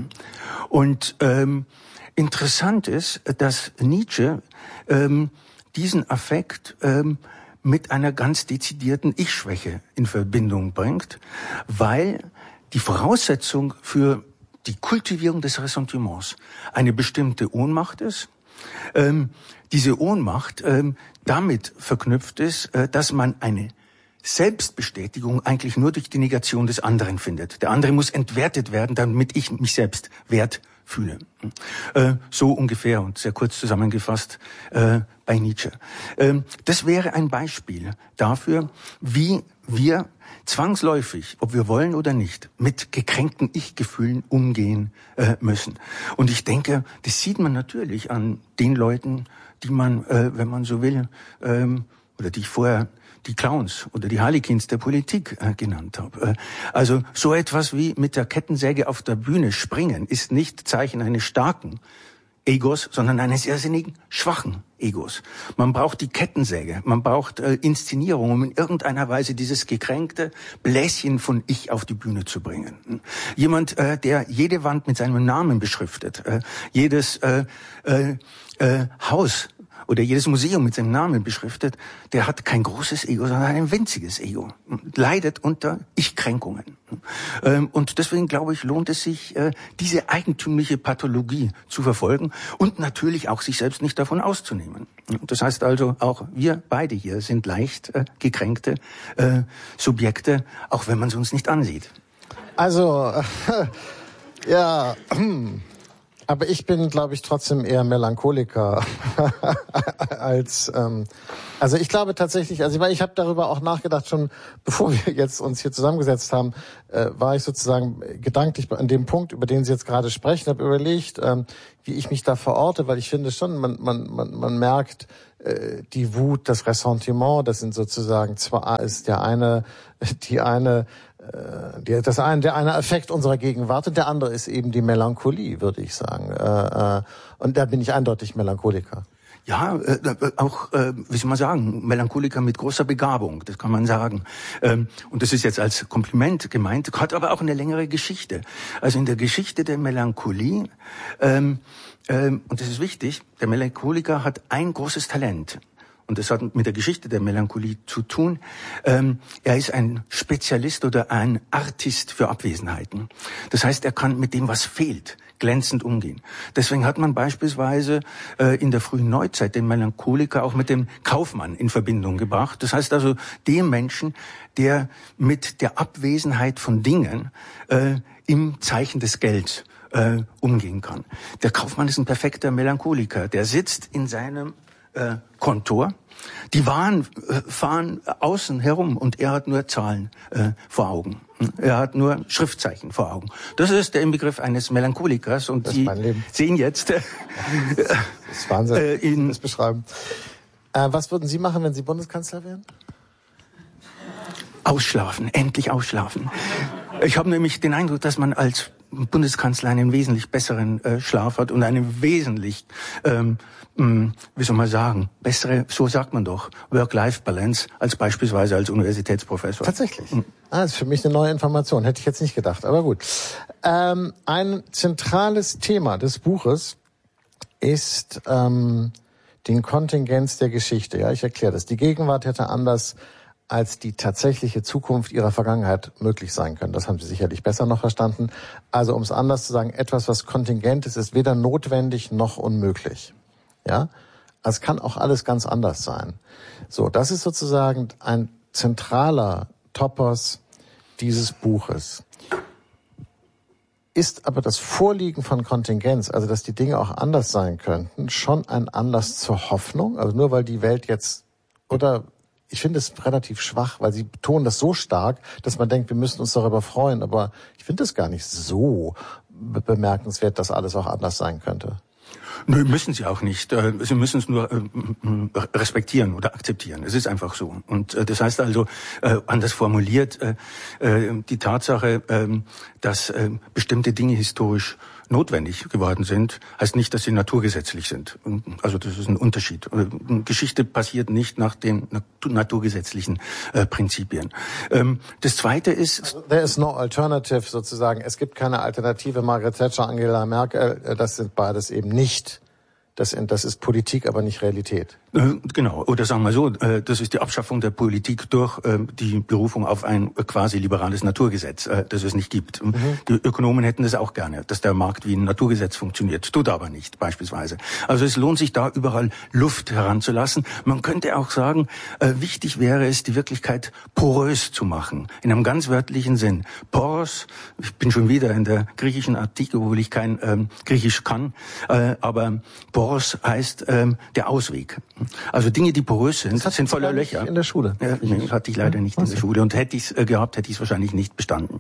[SPEAKER 1] Und ähm, interessant ist, dass Nietzsche ähm, diesen Affekt ähm, mit einer ganz dezidierten Ich-Schwäche in Verbindung bringt, weil die Voraussetzung für die Kultivierung des Ressentiments eine bestimmte Ohnmacht ist. Ähm, diese Ohnmacht ähm, damit verknüpft ist, äh, dass man eine Selbstbestätigung eigentlich nur durch die Negation des anderen findet. Der andere muss entwertet werden, damit ich mich selbst wert fühle. Äh, so ungefähr und sehr kurz zusammengefasst äh, bei Nietzsche. Ähm, das wäre ein Beispiel dafür, wie wir zwangsläufig, ob wir wollen oder nicht, mit gekränkten Ich-Gefühlen umgehen äh, müssen. Und ich denke, das sieht man natürlich an den Leuten, die man, äh, wenn man so will, ähm, oder die ich vorher die Clowns oder die Harlequins der Politik äh, genannt habe. Äh, also so etwas wie mit der Kettensäge auf der Bühne springen ist nicht Zeichen eines starken Egos, sondern eines irrsinnigen schwachen Egos. Man braucht die Kettensäge, man braucht äh, Inszenierung, um in irgendeiner Weise dieses gekränkte Bläschen von Ich auf die Bühne zu bringen. Jemand, äh, der jede Wand mit seinem Namen beschriftet, äh, jedes äh, äh, äh, Haus oder jedes Museum mit seinem Namen beschriftet, der hat kein großes Ego, sondern ein winziges Ego. Leidet unter Ich-Kränkungen. Und deswegen, glaube ich, lohnt es sich, diese eigentümliche Pathologie zu verfolgen und natürlich auch sich selbst nicht davon auszunehmen. Das heißt also, auch wir beide hier sind leicht gekränkte Subjekte, auch wenn man es uns nicht ansieht.
[SPEAKER 2] Also, ja, aber ich bin, glaube ich, trotzdem eher Melancholiker als, ähm, also ich glaube tatsächlich, also ich, meine, ich habe darüber auch nachgedacht, schon bevor wir jetzt uns hier zusammengesetzt haben, äh, war ich sozusagen gedanklich an dem Punkt, über den Sie jetzt gerade sprechen, habe überlegt, ähm, wie ich mich da verorte, weil ich finde schon, man, man, man, man merkt, äh, die Wut, das Ressentiment, das sind sozusagen zwar ist der eine, die eine, Die, das eine, der eine Effekt unserer Gegenwart und der andere ist eben die Melancholie, würde ich sagen. Äh, äh, und da bin ich eindeutig Melancholiker.
[SPEAKER 1] Ja, äh, auch, äh, wie soll man sagen, Melancholiker mit großer Begabung, das kann man sagen. Ähm, und das ist jetzt als Kompliment gemeint, hat aber auch eine längere Geschichte. Also in der Geschichte der Melancholie, ähm, ähm, und das ist wichtig, der Melancholiker hat ein großes Talent. Und das hat mit der Geschichte der Melancholie zu tun. Ähm, er ist ein Spezialist oder ein Artist für Abwesenheiten. Das heißt, er kann mit dem, was fehlt, glänzend umgehen. Deswegen hat man beispielsweise äh, in der frühen Neuzeit den Melancholiker auch mit dem Kaufmann in Verbindung gebracht. Das heißt also, dem Menschen, der mit der Abwesenheit von Dingen äh, im Zeichen des Gelds äh, umgehen kann. Der Kaufmann ist ein perfekter Melancholiker. Der sitzt in seinem äh, Kontor. Die Waren äh, fahren außen herum und er hat nur Zahlen äh, vor Augen. Er hat nur Schriftzeichen vor Augen. Das ist der Inbegriff eines Melancholikers und
[SPEAKER 2] das
[SPEAKER 1] Sie sehen jetzt äh,
[SPEAKER 2] das ist Wahnsinn,
[SPEAKER 1] äh, in
[SPEAKER 2] das beschreiben. Äh, was würden Sie machen, wenn Sie Bundeskanzler wären?
[SPEAKER 1] Ausschlafen, endlich ausschlafen. Ich habe nämlich den Eindruck, dass man als Bundeskanzler einen wesentlich besseren äh, Schlaf hat und eine wesentlich, ähm, mh, wie soll man sagen, bessere, so sagt man doch, Work-Life-Balance als beispielsweise als Universitätsprofessor.
[SPEAKER 2] Tatsächlich? Mhm. Ah, das ist für mich eine neue Information, hätte ich jetzt nicht gedacht, aber gut. Ähm, ein zentrales Thema des Buches ist ähm, den Kontingenz der Geschichte. Ja, ich erkläre das. Die Gegenwart hätte anders als die tatsächliche Zukunft ihrer Vergangenheit möglich sein können. Das haben Sie sicherlich besser noch verstanden. Also um es anders zu sagen, etwas, was kontingent ist, ist weder notwendig noch unmöglich. Ja, es kann auch alles ganz anders sein. So, das ist sozusagen ein zentraler Topos dieses Buches. Ist aber das Vorliegen von Kontingenz, also dass die Dinge auch anders sein könnten, schon ein Anlass zur Hoffnung? Also nur weil die Welt jetzt, oder ich finde es relativ schwach, weil Sie betonen das so stark, dass man denkt, wir müssen uns darüber freuen. Aber ich finde es gar nicht so bemerkenswert, dass alles auch anders sein könnte.
[SPEAKER 1] Nö, müssen Sie auch nicht. Sie müssen es nur respektieren oder akzeptieren. Es ist einfach so. Und das heißt also, anders formuliert, die Tatsache, dass bestimmte Dinge historisch notwendig geworden sind, heißt nicht, dass sie naturgesetzlich sind. Also das ist ein Unterschied. Geschichte passiert nicht nach den naturgesetzlichen äh, Prinzipien. Ähm, das Zweite ist...
[SPEAKER 2] Also, there is no alternative sozusagen. Es gibt keine Alternative. Margaret Thatcher, Angela Merkel, das sind beides eben nicht. Das, das ist Politik, aber nicht Realität.
[SPEAKER 1] Genau. Oder sagen wir so, das ist die Abschaffung der Politik durch die Berufung auf ein quasi liberales Naturgesetz, das es nicht gibt. Mhm. Die Ökonomen hätten das auch gerne, dass der Markt wie ein Naturgesetz funktioniert. Tut aber nicht, beispielsweise. Also es lohnt sich da überall Luft heranzulassen. Man könnte auch sagen, wichtig wäre es, die Wirklichkeit porös zu machen. In einem ganz wörtlichen Sinn. Poros, ich bin schon wieder in der griechischen Antike, obwohl ich kein ähm, Griechisch kann, äh, aber Poros heißt ähm, der Ausweg. Also Dinge, die porös sind, sind voller Löcher.
[SPEAKER 2] In der Schule?
[SPEAKER 1] Ja, nee, hatte ich leider nicht in der Schule. Und hätte ich es äh, gehabt, hätte ich es wahrscheinlich nicht bestanden.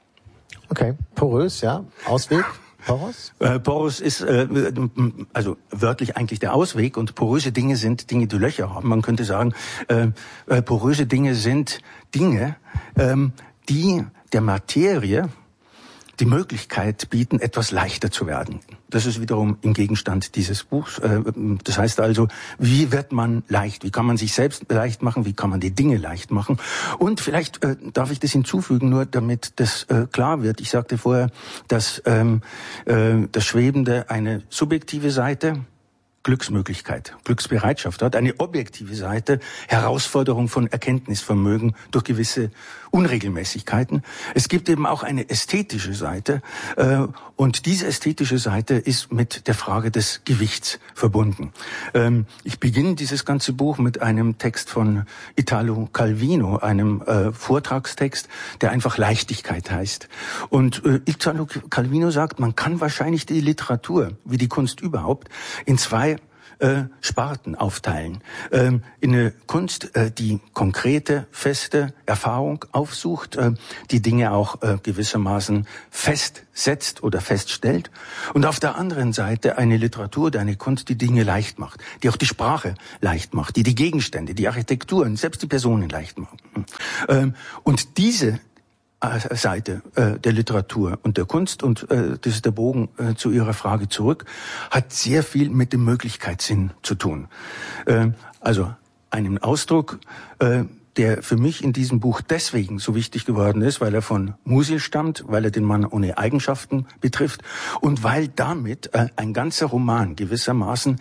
[SPEAKER 2] Okay, porös, ja. Ausweg, Poros?
[SPEAKER 1] Äh, Poros ist äh, also wörtlich eigentlich der Ausweg und poröse Dinge sind Dinge, die Löcher haben. Man könnte sagen, äh, äh, poröse Dinge sind Dinge, ähm, die der Materie die Möglichkeit bieten, etwas leichter zu werden. Das ist wiederum im Gegenstand dieses Buchs. Das heißt also, wie wird man leicht? Wie kann man sich selbst leicht machen? Wie kann man die Dinge leicht machen? Und vielleicht äh, darf ich das hinzufügen, nur damit das äh, klar wird. Ich sagte vorher, dass ähm, äh, das Schwebende eine subjektive Seite Glücksmöglichkeit, Glücksbereitschaft hat, eine objektive Seite, Herausforderung von Erkenntnisvermögen durch gewisse Unregelmäßigkeiten. Es gibt eben auch eine ästhetische Seite, äh, und diese ästhetische Seite ist mit der Frage des Gewichts verbunden. Ähm, ich beginne dieses ganze Buch mit einem Text von Italo Calvino, einem äh, Vortragstext, der einfach Leichtigkeit heißt. Und äh, Italo Calvino sagt, man kann wahrscheinlich die Literatur, wie die Kunst überhaupt, in zwei äh, Sparten aufteilen. Ähm, in eine Kunst, äh, die konkrete, feste Erfahrung aufsucht, äh, die Dinge auch äh, gewissermaßen festsetzt oder feststellt. Und auf der anderen Seite eine Literatur oder eine Kunst, die Dinge leicht macht, die auch die Sprache leicht macht, die die Gegenstände, die Architekturen, selbst die Personen leicht macht. Ähm, und diese Seite äh, der Literatur und der Kunst, und äh, das ist der Bogen äh, zu Ihrer Frage zurück, hat sehr viel mit dem Möglichkeitssinn zu tun. Äh, also einen Ausdruck, äh, der für mich in diesem Buch deswegen so wichtig geworden ist, weil er von Musil stammt, weil er den Mann ohne Eigenschaften betrifft und weil damit äh, ein ganzer Roman gewissermaßen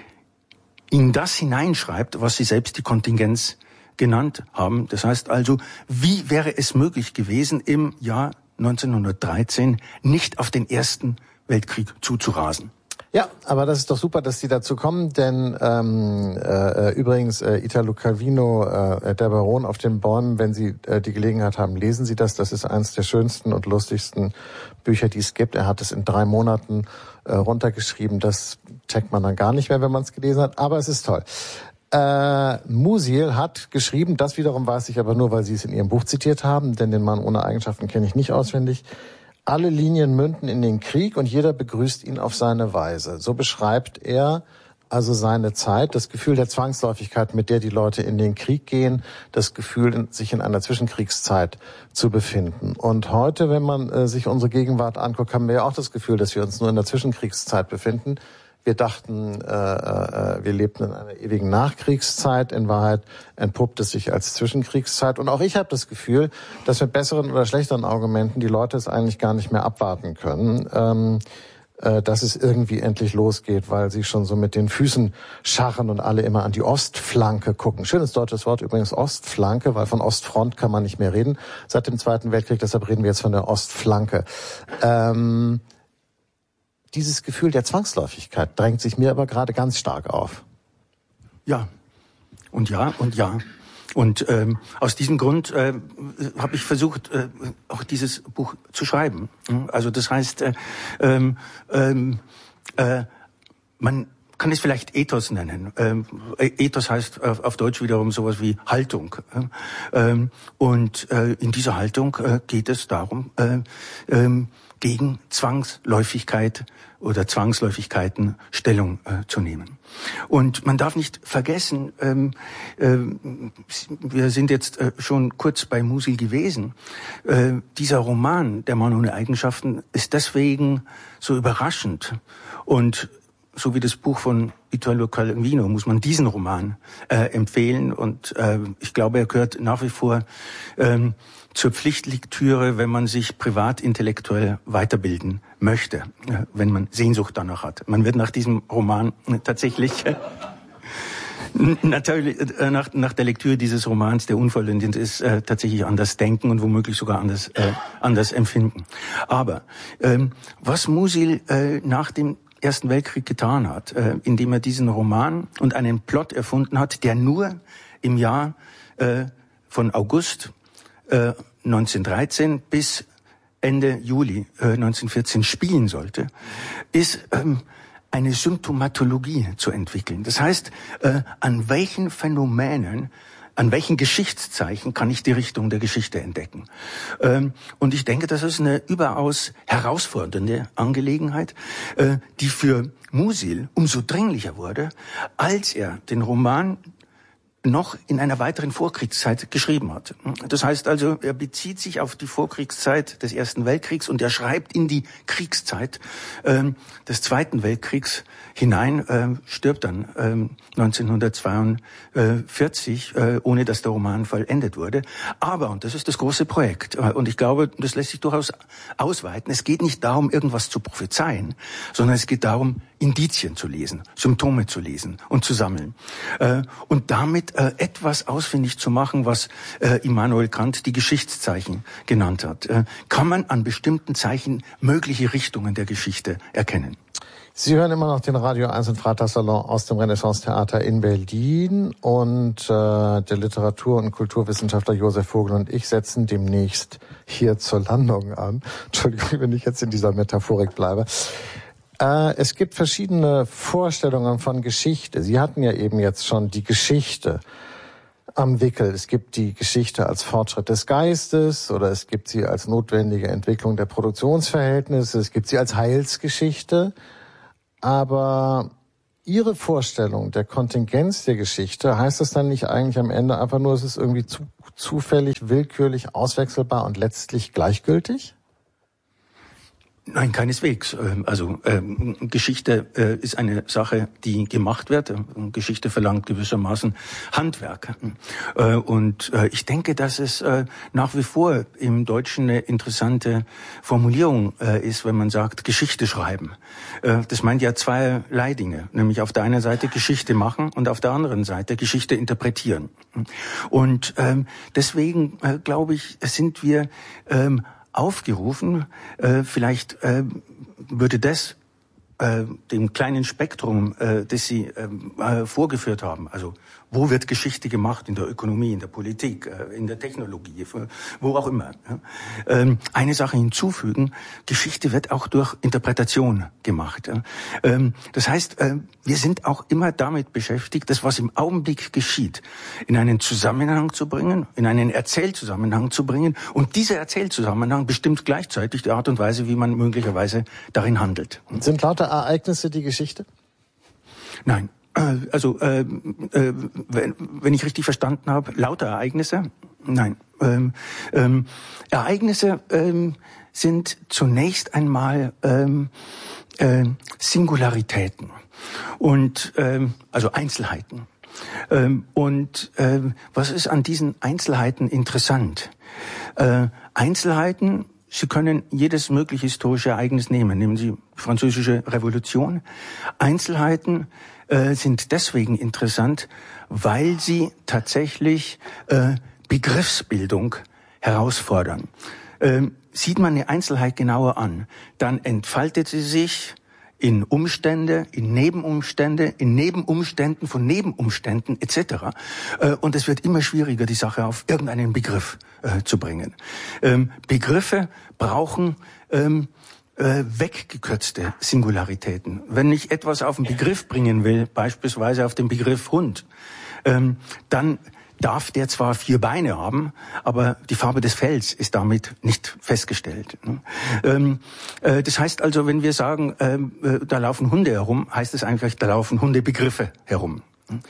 [SPEAKER 1] in das hineinschreibt, was sie selbst die Kontingenz genannt haben. Das heißt also, wie wäre es möglich gewesen, im Jahr neunzehnhundertdreizehn nicht auf den Ersten Weltkrieg zuzurasen?
[SPEAKER 2] Ja, aber das ist doch super, dass Sie dazu kommen, denn ähm, äh, übrigens äh, Italo Calvino, äh, der Baron auf den Bäumen, wenn Sie äh, die Gelegenheit haben, lesen Sie das. Das ist eines der schönsten und lustigsten Bücher, die es gibt. Er hat es in drei Monaten äh, runtergeschrieben. Das checkt man dann gar nicht mehr, wenn man es gelesen hat, aber es ist toll. Äh, Musil hat geschrieben, das wiederum weiß ich aber nur, weil Sie es in Ihrem Buch zitiert haben, denn den Mann ohne Eigenschaften kenne ich nicht auswendig. Alle Linien münden in den Krieg und jeder begrüßt ihn auf seine Weise. So beschreibt er also seine Zeit, das Gefühl der Zwangsläufigkeit, mit der die Leute in den Krieg gehen, das Gefühl, sich in einer Zwischenkriegszeit zu befinden. Und heute, wenn man äh, sich unsere Gegenwart anguckt, haben wir ja auch das Gefühl, dass wir uns nur in der Zwischenkriegszeit befinden. Wir dachten, äh, äh, wir lebten in einer ewigen Nachkriegszeit. In Wahrheit entpuppt es sich als Zwischenkriegszeit. Und auch ich habe das Gefühl, dass mit besseren oder schlechteren Argumenten die Leute es eigentlich gar nicht mehr abwarten können, ähm, äh, dass es irgendwie endlich losgeht, weil sie schon so mit den Füßen scharren und alle immer an die Ostflanke gucken. Schönes deutsches Wort übrigens, Ostflanke, weil von Ostfront kann man nicht mehr reden seit dem Zweiten Weltkrieg. Deshalb reden wir jetzt von der Ostflanke. Ähm, Dieses Gefühl der Zwangsläufigkeit drängt sich mir aber gerade ganz stark auf.
[SPEAKER 1] Ja, und ja, und ja. Und ähm, aus diesem Grund äh, habe ich versucht, äh, auch dieses Buch zu schreiben. Also das heißt, äh, ähm, äh, man kann es vielleicht Ethos nennen. Ähm, Ethos heißt auf, auf Deutsch wiederum sowas wie Haltung. Ähm, und äh, in dieser Haltung äh, geht es darum, äh, ähm, gegen Zwangsläufigkeit oder Zwangsläufigkeiten Stellung äh, zu nehmen. Und man darf nicht vergessen, ähm, äh, wir sind jetzt äh, schon kurz bei Musil gewesen, äh, dieser Roman, Der Mann ohne Eigenschaften, ist deswegen so überraschend. Und so wie das Buch von Italo Calvino muss man diesen Roman äh, empfehlen. Und äh, ich glaube, er gehört nach wie vor ähm, zur Pflichtlektüre, wenn man sich privat intellektuell weiterbilden möchte, äh, wenn man Sehnsucht danach hat. Man wird nach diesem Roman äh, tatsächlich äh, natürlich äh, nach, nach der Lektüre dieses Romans, der unvollendet ist, äh, tatsächlich anders denken und womöglich sogar anders äh, anders empfinden. Aber ähm, was Musil äh, nach dem Ersten Weltkrieg getan hat, äh, indem er diesen Roman und einen Plot erfunden hat, der nur im Jahr äh, von August äh, neunzehnhundertdreizehn bis Ende Juli äh, neunzehnhundertvierzehn spielen sollte, ist ähm, eine Symptomatologie zu entwickeln. Das heißt, äh, an welchen Phänomenen, an welchen Geschichtszeichen kann ich die Richtung der Geschichte entdecken? Ähm, und ich denke, das ist eine überaus herausfordernde Angelegenheit, äh, die für Musil umso dringlicher wurde, als er den Roman noch in einer weiteren Vorkriegszeit geschrieben hat. Das heißt also, er bezieht sich auf die Vorkriegszeit des Ersten Weltkriegs und er schreibt in die Kriegszeit ähm, des Zweiten Weltkriegs hinein, ähm, stirbt dann ähm, neunzehnhundertzweiundvierzig, äh, ohne dass der Roman vollendet wurde. Aber, und das ist das große Projekt, äh, und ich glaube, das lässt sich durchaus ausweiten, es geht nicht darum, irgendwas zu prophezeien, sondern es geht darum, Indizien zu lesen, Symptome zu lesen und zu sammeln. Äh, und damit äh, etwas ausfindig zu machen, was äh, Immanuel Kant die Geschichtszeichen genannt hat. Äh, kann man an bestimmten Zeichen mögliche Richtungen der Geschichte erkennen.
[SPEAKER 2] Sie hören immer noch den Radio eins und Vatersalon aus dem Renaissance-Theater in Berlin und äh, der Literatur- und Kulturwissenschaftler Josef Vogel und ich setzen demnächst hier zur Landung an. Entschuldigung, wenn ich jetzt in dieser Metaphorik bleibe. Äh, es gibt verschiedene Vorstellungen von Geschichte. Sie hatten ja eben jetzt schon die Geschichte am Wickel. Es gibt die Geschichte als Fortschritt des Geistes oder es gibt sie als notwendige Entwicklung der Produktionsverhältnisse. Es gibt sie als Heilsgeschichte. Aber Ihre Vorstellung der Kontingenz der Geschichte, heißt das dann nicht eigentlich am Ende einfach nur, es ist irgendwie zu, zufällig, willkürlich, auswechselbar und letztlich gleichgültig?
[SPEAKER 1] Nein, keineswegs. Also ähm, Geschichte äh, ist eine Sache, die gemacht wird. Geschichte verlangt gewissermaßen Handwerk. Äh, und äh, ich denke, dass es äh, nach wie vor im Deutschen eine interessante Formulierung äh, ist, wenn man sagt, Geschichte schreiben. Äh, das meint ja zweierlei Dinge, nämlich auf der einen Seite Geschichte machen und auf der anderen Seite Geschichte interpretieren. Und ähm, deswegen äh, glaube ich, sind wir ähm, aufgerufen, äh, vielleicht äh, würde das äh, dem kleinen Spektrum, äh, das Sie äh, vorgeführt haben, also wo wird Geschichte gemacht, in der Ökonomie, in der Politik, äh, in der Technologie, wo auch immer, ja? ähm, eine Sache hinzufügen, Geschichte wird auch durch Interpretation gemacht. Ja? Ähm, das heißt, äh, wir sind auch immer damit beschäftigt, das, was im Augenblick geschieht, in einen Zusammenhang zu bringen, in einen Erzählzusammenhang zu bringen, und dieser Erzählzusammenhang bestimmt gleichzeitig die Art und Weise, wie man möglicherweise darin handelt.
[SPEAKER 2] Sind lauter Ereignisse die Geschichte?
[SPEAKER 1] Nein. Also, äh, äh, wenn, wenn ich richtig verstanden habe, lauter Ereignisse? Nein. Ähm, ähm, Ereignisse ähm, sind zunächst einmal ähm, äh, Singularitäten und ähm, also Einzelheiten. Ähm, und äh, was ist an diesen Einzelheiten interessant? Äh, Einzelheiten, Sie können jedes mögliche historische Ereignis nehmen. Nehmen Sie die Französische Revolution. Einzelheiten äh, sind deswegen interessant, weil sie tatsächlich äh, Begriffsbildung herausfordern. Ähm, sieht man eine Einzelheit genauer an, dann entfaltet sie sich in Umstände, in Nebenumstände, in Nebenumständen von Nebenumständen et cetera. Äh, und es wird immer schwieriger, die Sache auf irgendeinen Begriff äh, zu bringen. Ähm, Begriffe brauchen ähm, äh, weggekürzte Singularitäten. Wenn ich etwas auf den Begriff bringen will, beispielsweise auf den Begriff Hund, ähm, dann darf der zwar vier Beine haben, aber die Farbe des Fells ist damit nicht festgestellt. Ähm, äh, das heißt also, wenn wir sagen, ähm, äh, da laufen Hunde herum, heißt es eigentlich, da laufen Hundebegriffe herum.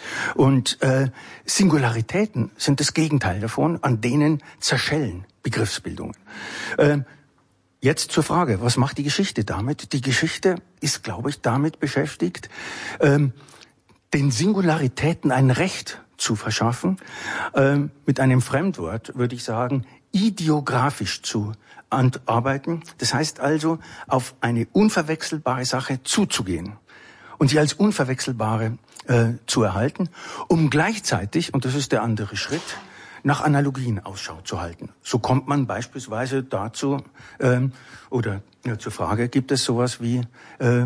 [SPEAKER 1] Und äh, Singularitäten sind das Gegenteil davon, an denen zerschellen Begriffsbildungen. Äh, Jetzt zur Frage, was macht die Geschichte damit? Die Geschichte ist, glaube ich, damit beschäftigt, ähm, den Singularitäten ein Recht zu verschaffen, ähm, mit einem Fremdwort würde ich sagen, ideografisch zu arbeiten. Das heißt also, auf eine unverwechselbare Sache zuzugehen und sie als unverwechselbare äh, zu erhalten, um gleichzeitig, und das ist der andere Schritt, nach Analogien Ausschau zu halten. So kommt man beispielsweise dazu, ähm, oder ja, zur Frage, gibt es sowas wie äh,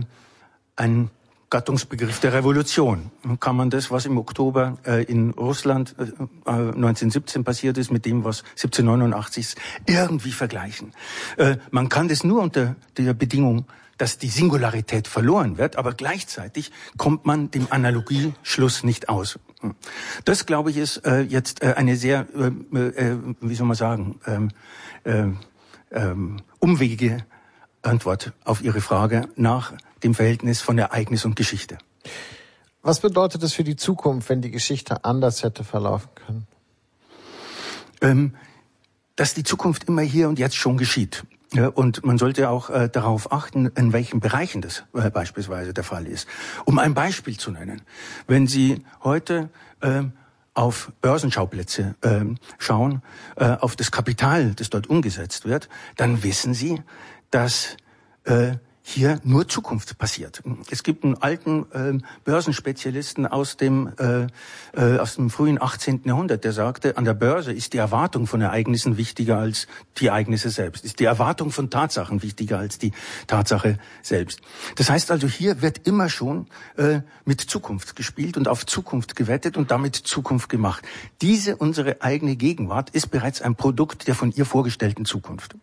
[SPEAKER 1] ein Gattungsbegriff der Revolution? Kann man das, was im Oktober äh, in Russland äh, neunzehnhundertsiebzehn passiert ist, mit dem, was siebzehnhundertneunundachtzig ist, irgendwie vergleichen? Äh, man kann das nur unter der Bedingung, dass die Singularität verloren wird, aber gleichzeitig kommt man dem Analogieschluss nicht aus. Das, glaube ich, ist äh, jetzt äh, eine sehr, äh, äh, wie soll man sagen, ähm, äh, äh, umwegige Antwort auf Ihre Frage nach dem Verhältnis von Ereignis und Geschichte.
[SPEAKER 2] Was bedeutet es für die Zukunft, wenn die Geschichte anders hätte verlaufen können?
[SPEAKER 1] Ähm, dass die Zukunft immer hier und jetzt schon geschieht. Ja, und man sollte auch äh, darauf achten, in welchen Bereichen das äh, beispielsweise der Fall ist. Um ein Beispiel zu nennen. Wenn Sie heute äh, auf Börsenschauplätze äh, schauen, äh, auf das Kapital, das dort umgesetzt wird, dann wissen Sie, dass äh, hier nur Zukunft passiert. Es gibt einen alten äh, Börsenspezialisten aus dem äh, äh, aus dem frühen achtzehnten Jahrhundert, der sagte, an der Börse ist die Erwartung von Ereignissen wichtiger als die Ereignisse selbst. Ist die Erwartung von Tatsachen wichtiger als die Tatsache selbst. Das heißt also, hier wird immer schon äh, mit Zukunft gespielt und auf Zukunft gewettet und damit Zukunft gemacht. Diese, unsere eigene Gegenwart, ist bereits ein Produkt der von ihr vorgestellten Zukunft.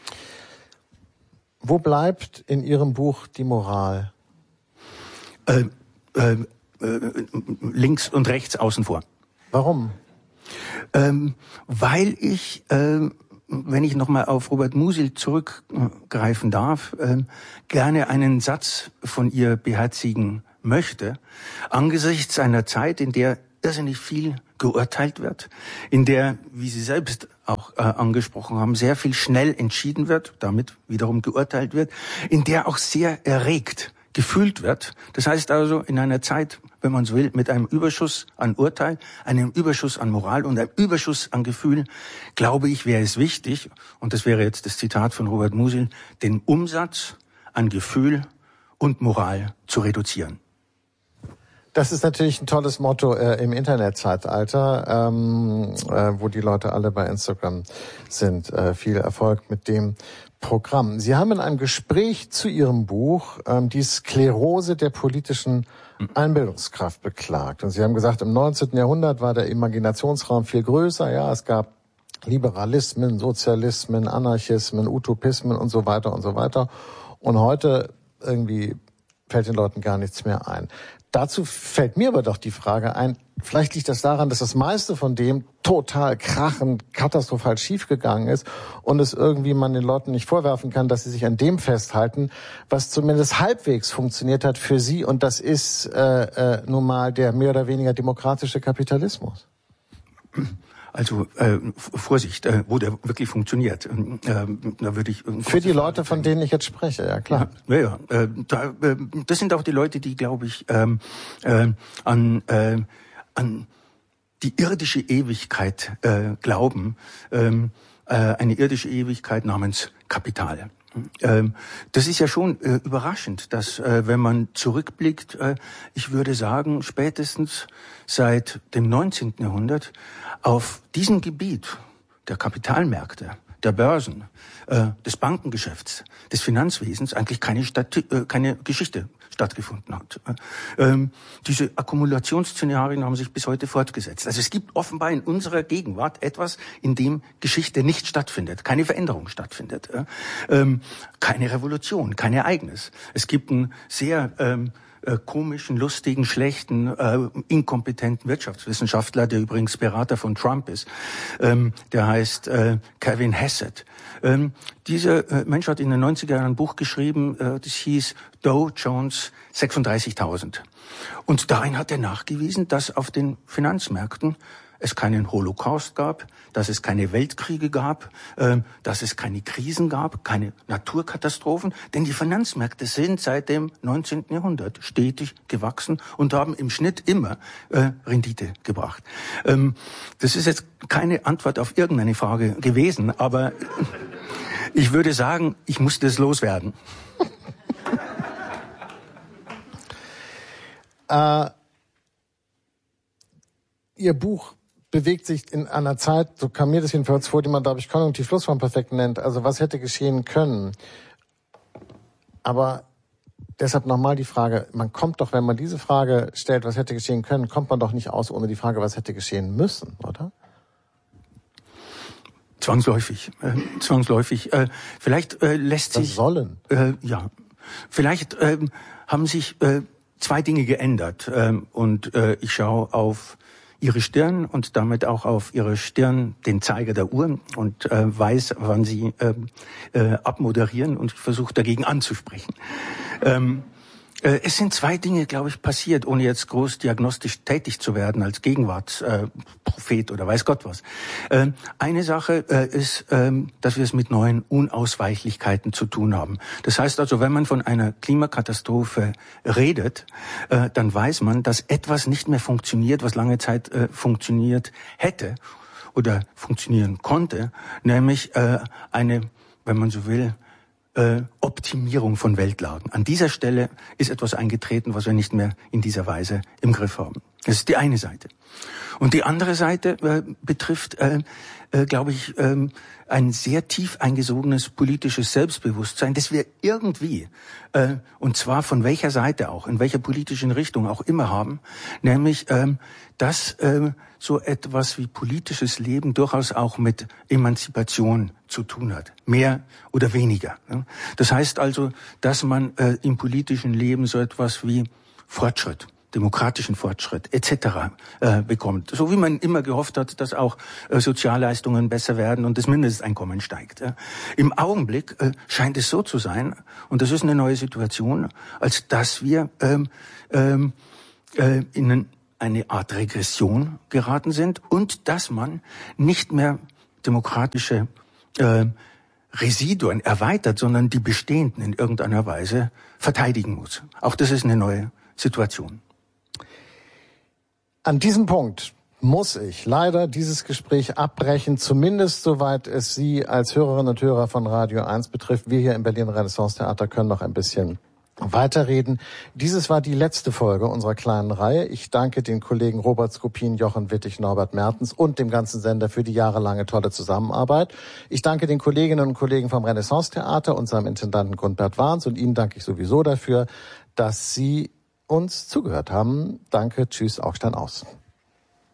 [SPEAKER 2] Wo bleibt in Ihrem Buch die Moral?
[SPEAKER 1] Äh, äh, äh, links und rechts außen vor.
[SPEAKER 2] Warum?
[SPEAKER 1] Ähm, weil ich, äh, wenn ich nochmal auf Robert Musil zurückgreifen darf, äh, gerne einen Satz von ihr beherzigen möchte, angesichts einer Zeit, in der irrsinnig viel geurteilt wird, in der, wie Sie selbst auch äh, angesprochen haben, sehr viel schnell entschieden wird, damit wiederum geurteilt wird, in der auch sehr erregt gefühlt wird. Das heißt also, in einer Zeit, wenn man so will, mit einem Überschuss an Urteil, einem Überschuss an Moral und einem Überschuss an Gefühl, glaube ich, wäre es wichtig, und das wäre jetzt das Zitat von Robert Musil, den Umsatz an Gefühl und Moral zu reduzieren.
[SPEAKER 2] Das ist natürlich ein tolles Motto äh, im Internetzeitalter, ähm, äh, wo die Leute alle bei Instagram sind. Äh, viel Erfolg mit dem Programm. Sie haben in einem Gespräch zu Ihrem Buch ähm, die Sklerose der politischen Einbildungskraft beklagt. Und Sie haben gesagt, im neunzehnten Jahrhundert war der Imaginationsraum viel größer. Ja, es gab Liberalismen, Sozialismen, Anarchismen, Utopismen und so weiter und so weiter. Und heute irgendwie fällt den Leuten gar nichts mehr ein. Dazu fällt mir aber doch die Frage ein, vielleicht liegt das daran, dass das meiste von dem total krachend, katastrophal schiefgegangen ist und es irgendwie man den Leuten nicht vorwerfen kann, dass sie sich an dem festhalten, was zumindest halbwegs funktioniert hat für sie, und das ist äh, äh, nun mal der mehr oder weniger demokratische Kapitalismus.
[SPEAKER 1] Also äh, Vorsicht, äh, wo der wirklich funktioniert. Äh, da würde ich
[SPEAKER 2] für die Leute, von denen ich jetzt spreche, ja klar.
[SPEAKER 1] Ja, ja. Äh, da, äh, das sind auch die Leute, die, glaube ich, ähm, äh, an äh, an die irdische Ewigkeit äh, glauben, ähm, äh, eine irdische Ewigkeit namens Kapital. Ähm, das ist ja schon äh, überraschend, dass, äh, wenn man zurückblickt, äh, ich würde sagen, spätestens seit dem neunzehnten Jahrhundert auf diesem Gebiet der Kapitalmärkte, der Börsen, äh, des Bankengeschäfts, des Finanzwesens eigentlich keine, Stati- äh, keine Geschichte stattgefunden hat. Ähm, diese Akkumulationsszenarien haben sich bis heute fortgesetzt. Also es gibt offenbar in unserer Gegenwart etwas, in dem Geschichte nicht stattfindet, keine Veränderung stattfindet, äh, ähm, keine Revolution, kein Ereignis. Es gibt einen sehr ähm, äh, komischen, lustigen, schlechten, äh, inkompetenten Wirtschaftswissenschaftler, der übrigens Berater von Trump ist. Ähm, der heißt äh, Kevin Hassett. Ähm, dieser äh, Mensch hat in den neunziger Jahren ein Buch geschrieben, äh, das hieß Dow Jones sechsunddreißigtausend. Und darin hat er nachgewiesen, dass auf den Finanzmärkten es keinen Holocaust gab, dass es keine Weltkriege gab, äh, dass es keine Krisen gab, keine Naturkatastrophen. Denn die Finanzmärkte sind seit dem neunzehnten Jahrhundert stetig gewachsen und haben im Schnitt immer äh, Rendite gebracht. Ähm, das ist jetzt keine Antwort auf irgendeine Frage gewesen, aber ich würde sagen, ich muss das loswerden.
[SPEAKER 2] äh, Ihr Buch bewegt sich in einer Zeit, so kam mir das jedenfalls vor, die man, glaube ich, konjunktiv Schlussformperfekt nennt. Also was hätte geschehen können? Aber deshalb nochmal die Frage, man kommt doch, wenn man diese Frage stellt, was hätte geschehen können, kommt man doch nicht aus ohne die Frage, was hätte geschehen müssen, oder?
[SPEAKER 1] Zwangsläufig, äh, zwangsläufig. Äh, vielleicht äh, lässt
[SPEAKER 2] das
[SPEAKER 1] sich...
[SPEAKER 2] sollen?
[SPEAKER 1] Äh, ja, vielleicht äh, haben sich äh, zwei Dinge geändert äh, und äh, ich schaue auf Ihre Stirn und damit auch auf Ihre Stirn den Zeiger der Uhr und äh, weiß, wann Sie äh, äh, abmoderieren, und ich versuche dagegen anzusprechen. Ähm, äh, es sind zwei Dinge, glaube ich, passiert, ohne jetzt groß diagnostisch tätig zu werden als Gegenwartsprophet äh, oder weiß Gott was. Äh, eine Sache äh, ist, äh, dass wir es mit neuen Unausweichlichkeiten zu tun haben. Das heißt also, wenn man von einer Klimakatastrophe redet, äh, dann weiß man, dass etwas nicht mehr funktioniert, was lange Zeit äh, funktioniert hätte oder funktionieren konnte, nämlich äh, eine, wenn man so will, äh, Optimierung von Weltlagen. An dieser Stelle ist etwas eingetreten, was wir nicht mehr in dieser Weise im Griff haben. Das ist die eine Seite. Und die andere Seite äh, betrifft, äh, äh, glaube ich, äh, ein sehr tief eingesogenes politisches Selbstbewusstsein, das wir irgendwie, äh, und zwar von welcher Seite auch, in welcher politischen Richtung auch immer haben, nämlich, äh, dass äh, so etwas wie politisches Leben durchaus auch mit Emanzipation zu tun hat. Mehr oder weniger. Ne? Das heißt also, dass man äh, im politischen Leben so etwas wie Fortschritt, demokratischen Fortschritt et cetera äh, bekommt. So wie man immer gehofft hat, dass auch äh, Sozialleistungen besser werden und das Mindesteinkommen steigt. Ja. Im Augenblick äh, scheint es so zu sein, und das ist eine neue Situation, als dass wir ähm, ähm, äh, in eine Art Regression geraten sind und dass man nicht mehr demokratische äh, Residuen erweitert, sondern die bestehenden in irgendeiner Weise verteidigen muss. Auch das ist eine neue Situation.
[SPEAKER 2] An diesem Punkt muss ich leider dieses Gespräch abbrechen, zumindest soweit es Sie als Hörerinnen und Hörer von Radio eins betrifft. Wir hier im Berlin Renaissance Theater können noch ein bisschen weiterreden. Dieses war die letzte Folge unserer kleinen Reihe. Ich danke den Kollegen Robert Skopin, Jochen Wittig, Norbert Mertens und dem ganzen Sender für die jahrelange tolle Zusammenarbeit. Ich danke den Kolleginnen und Kollegen vom Renaissance Theater, unserem Intendanten Gundbert Warns, und Ihnen danke ich sowieso dafür, dass Sie uns zugehört haben. Danke, tschüss, Augstein aus.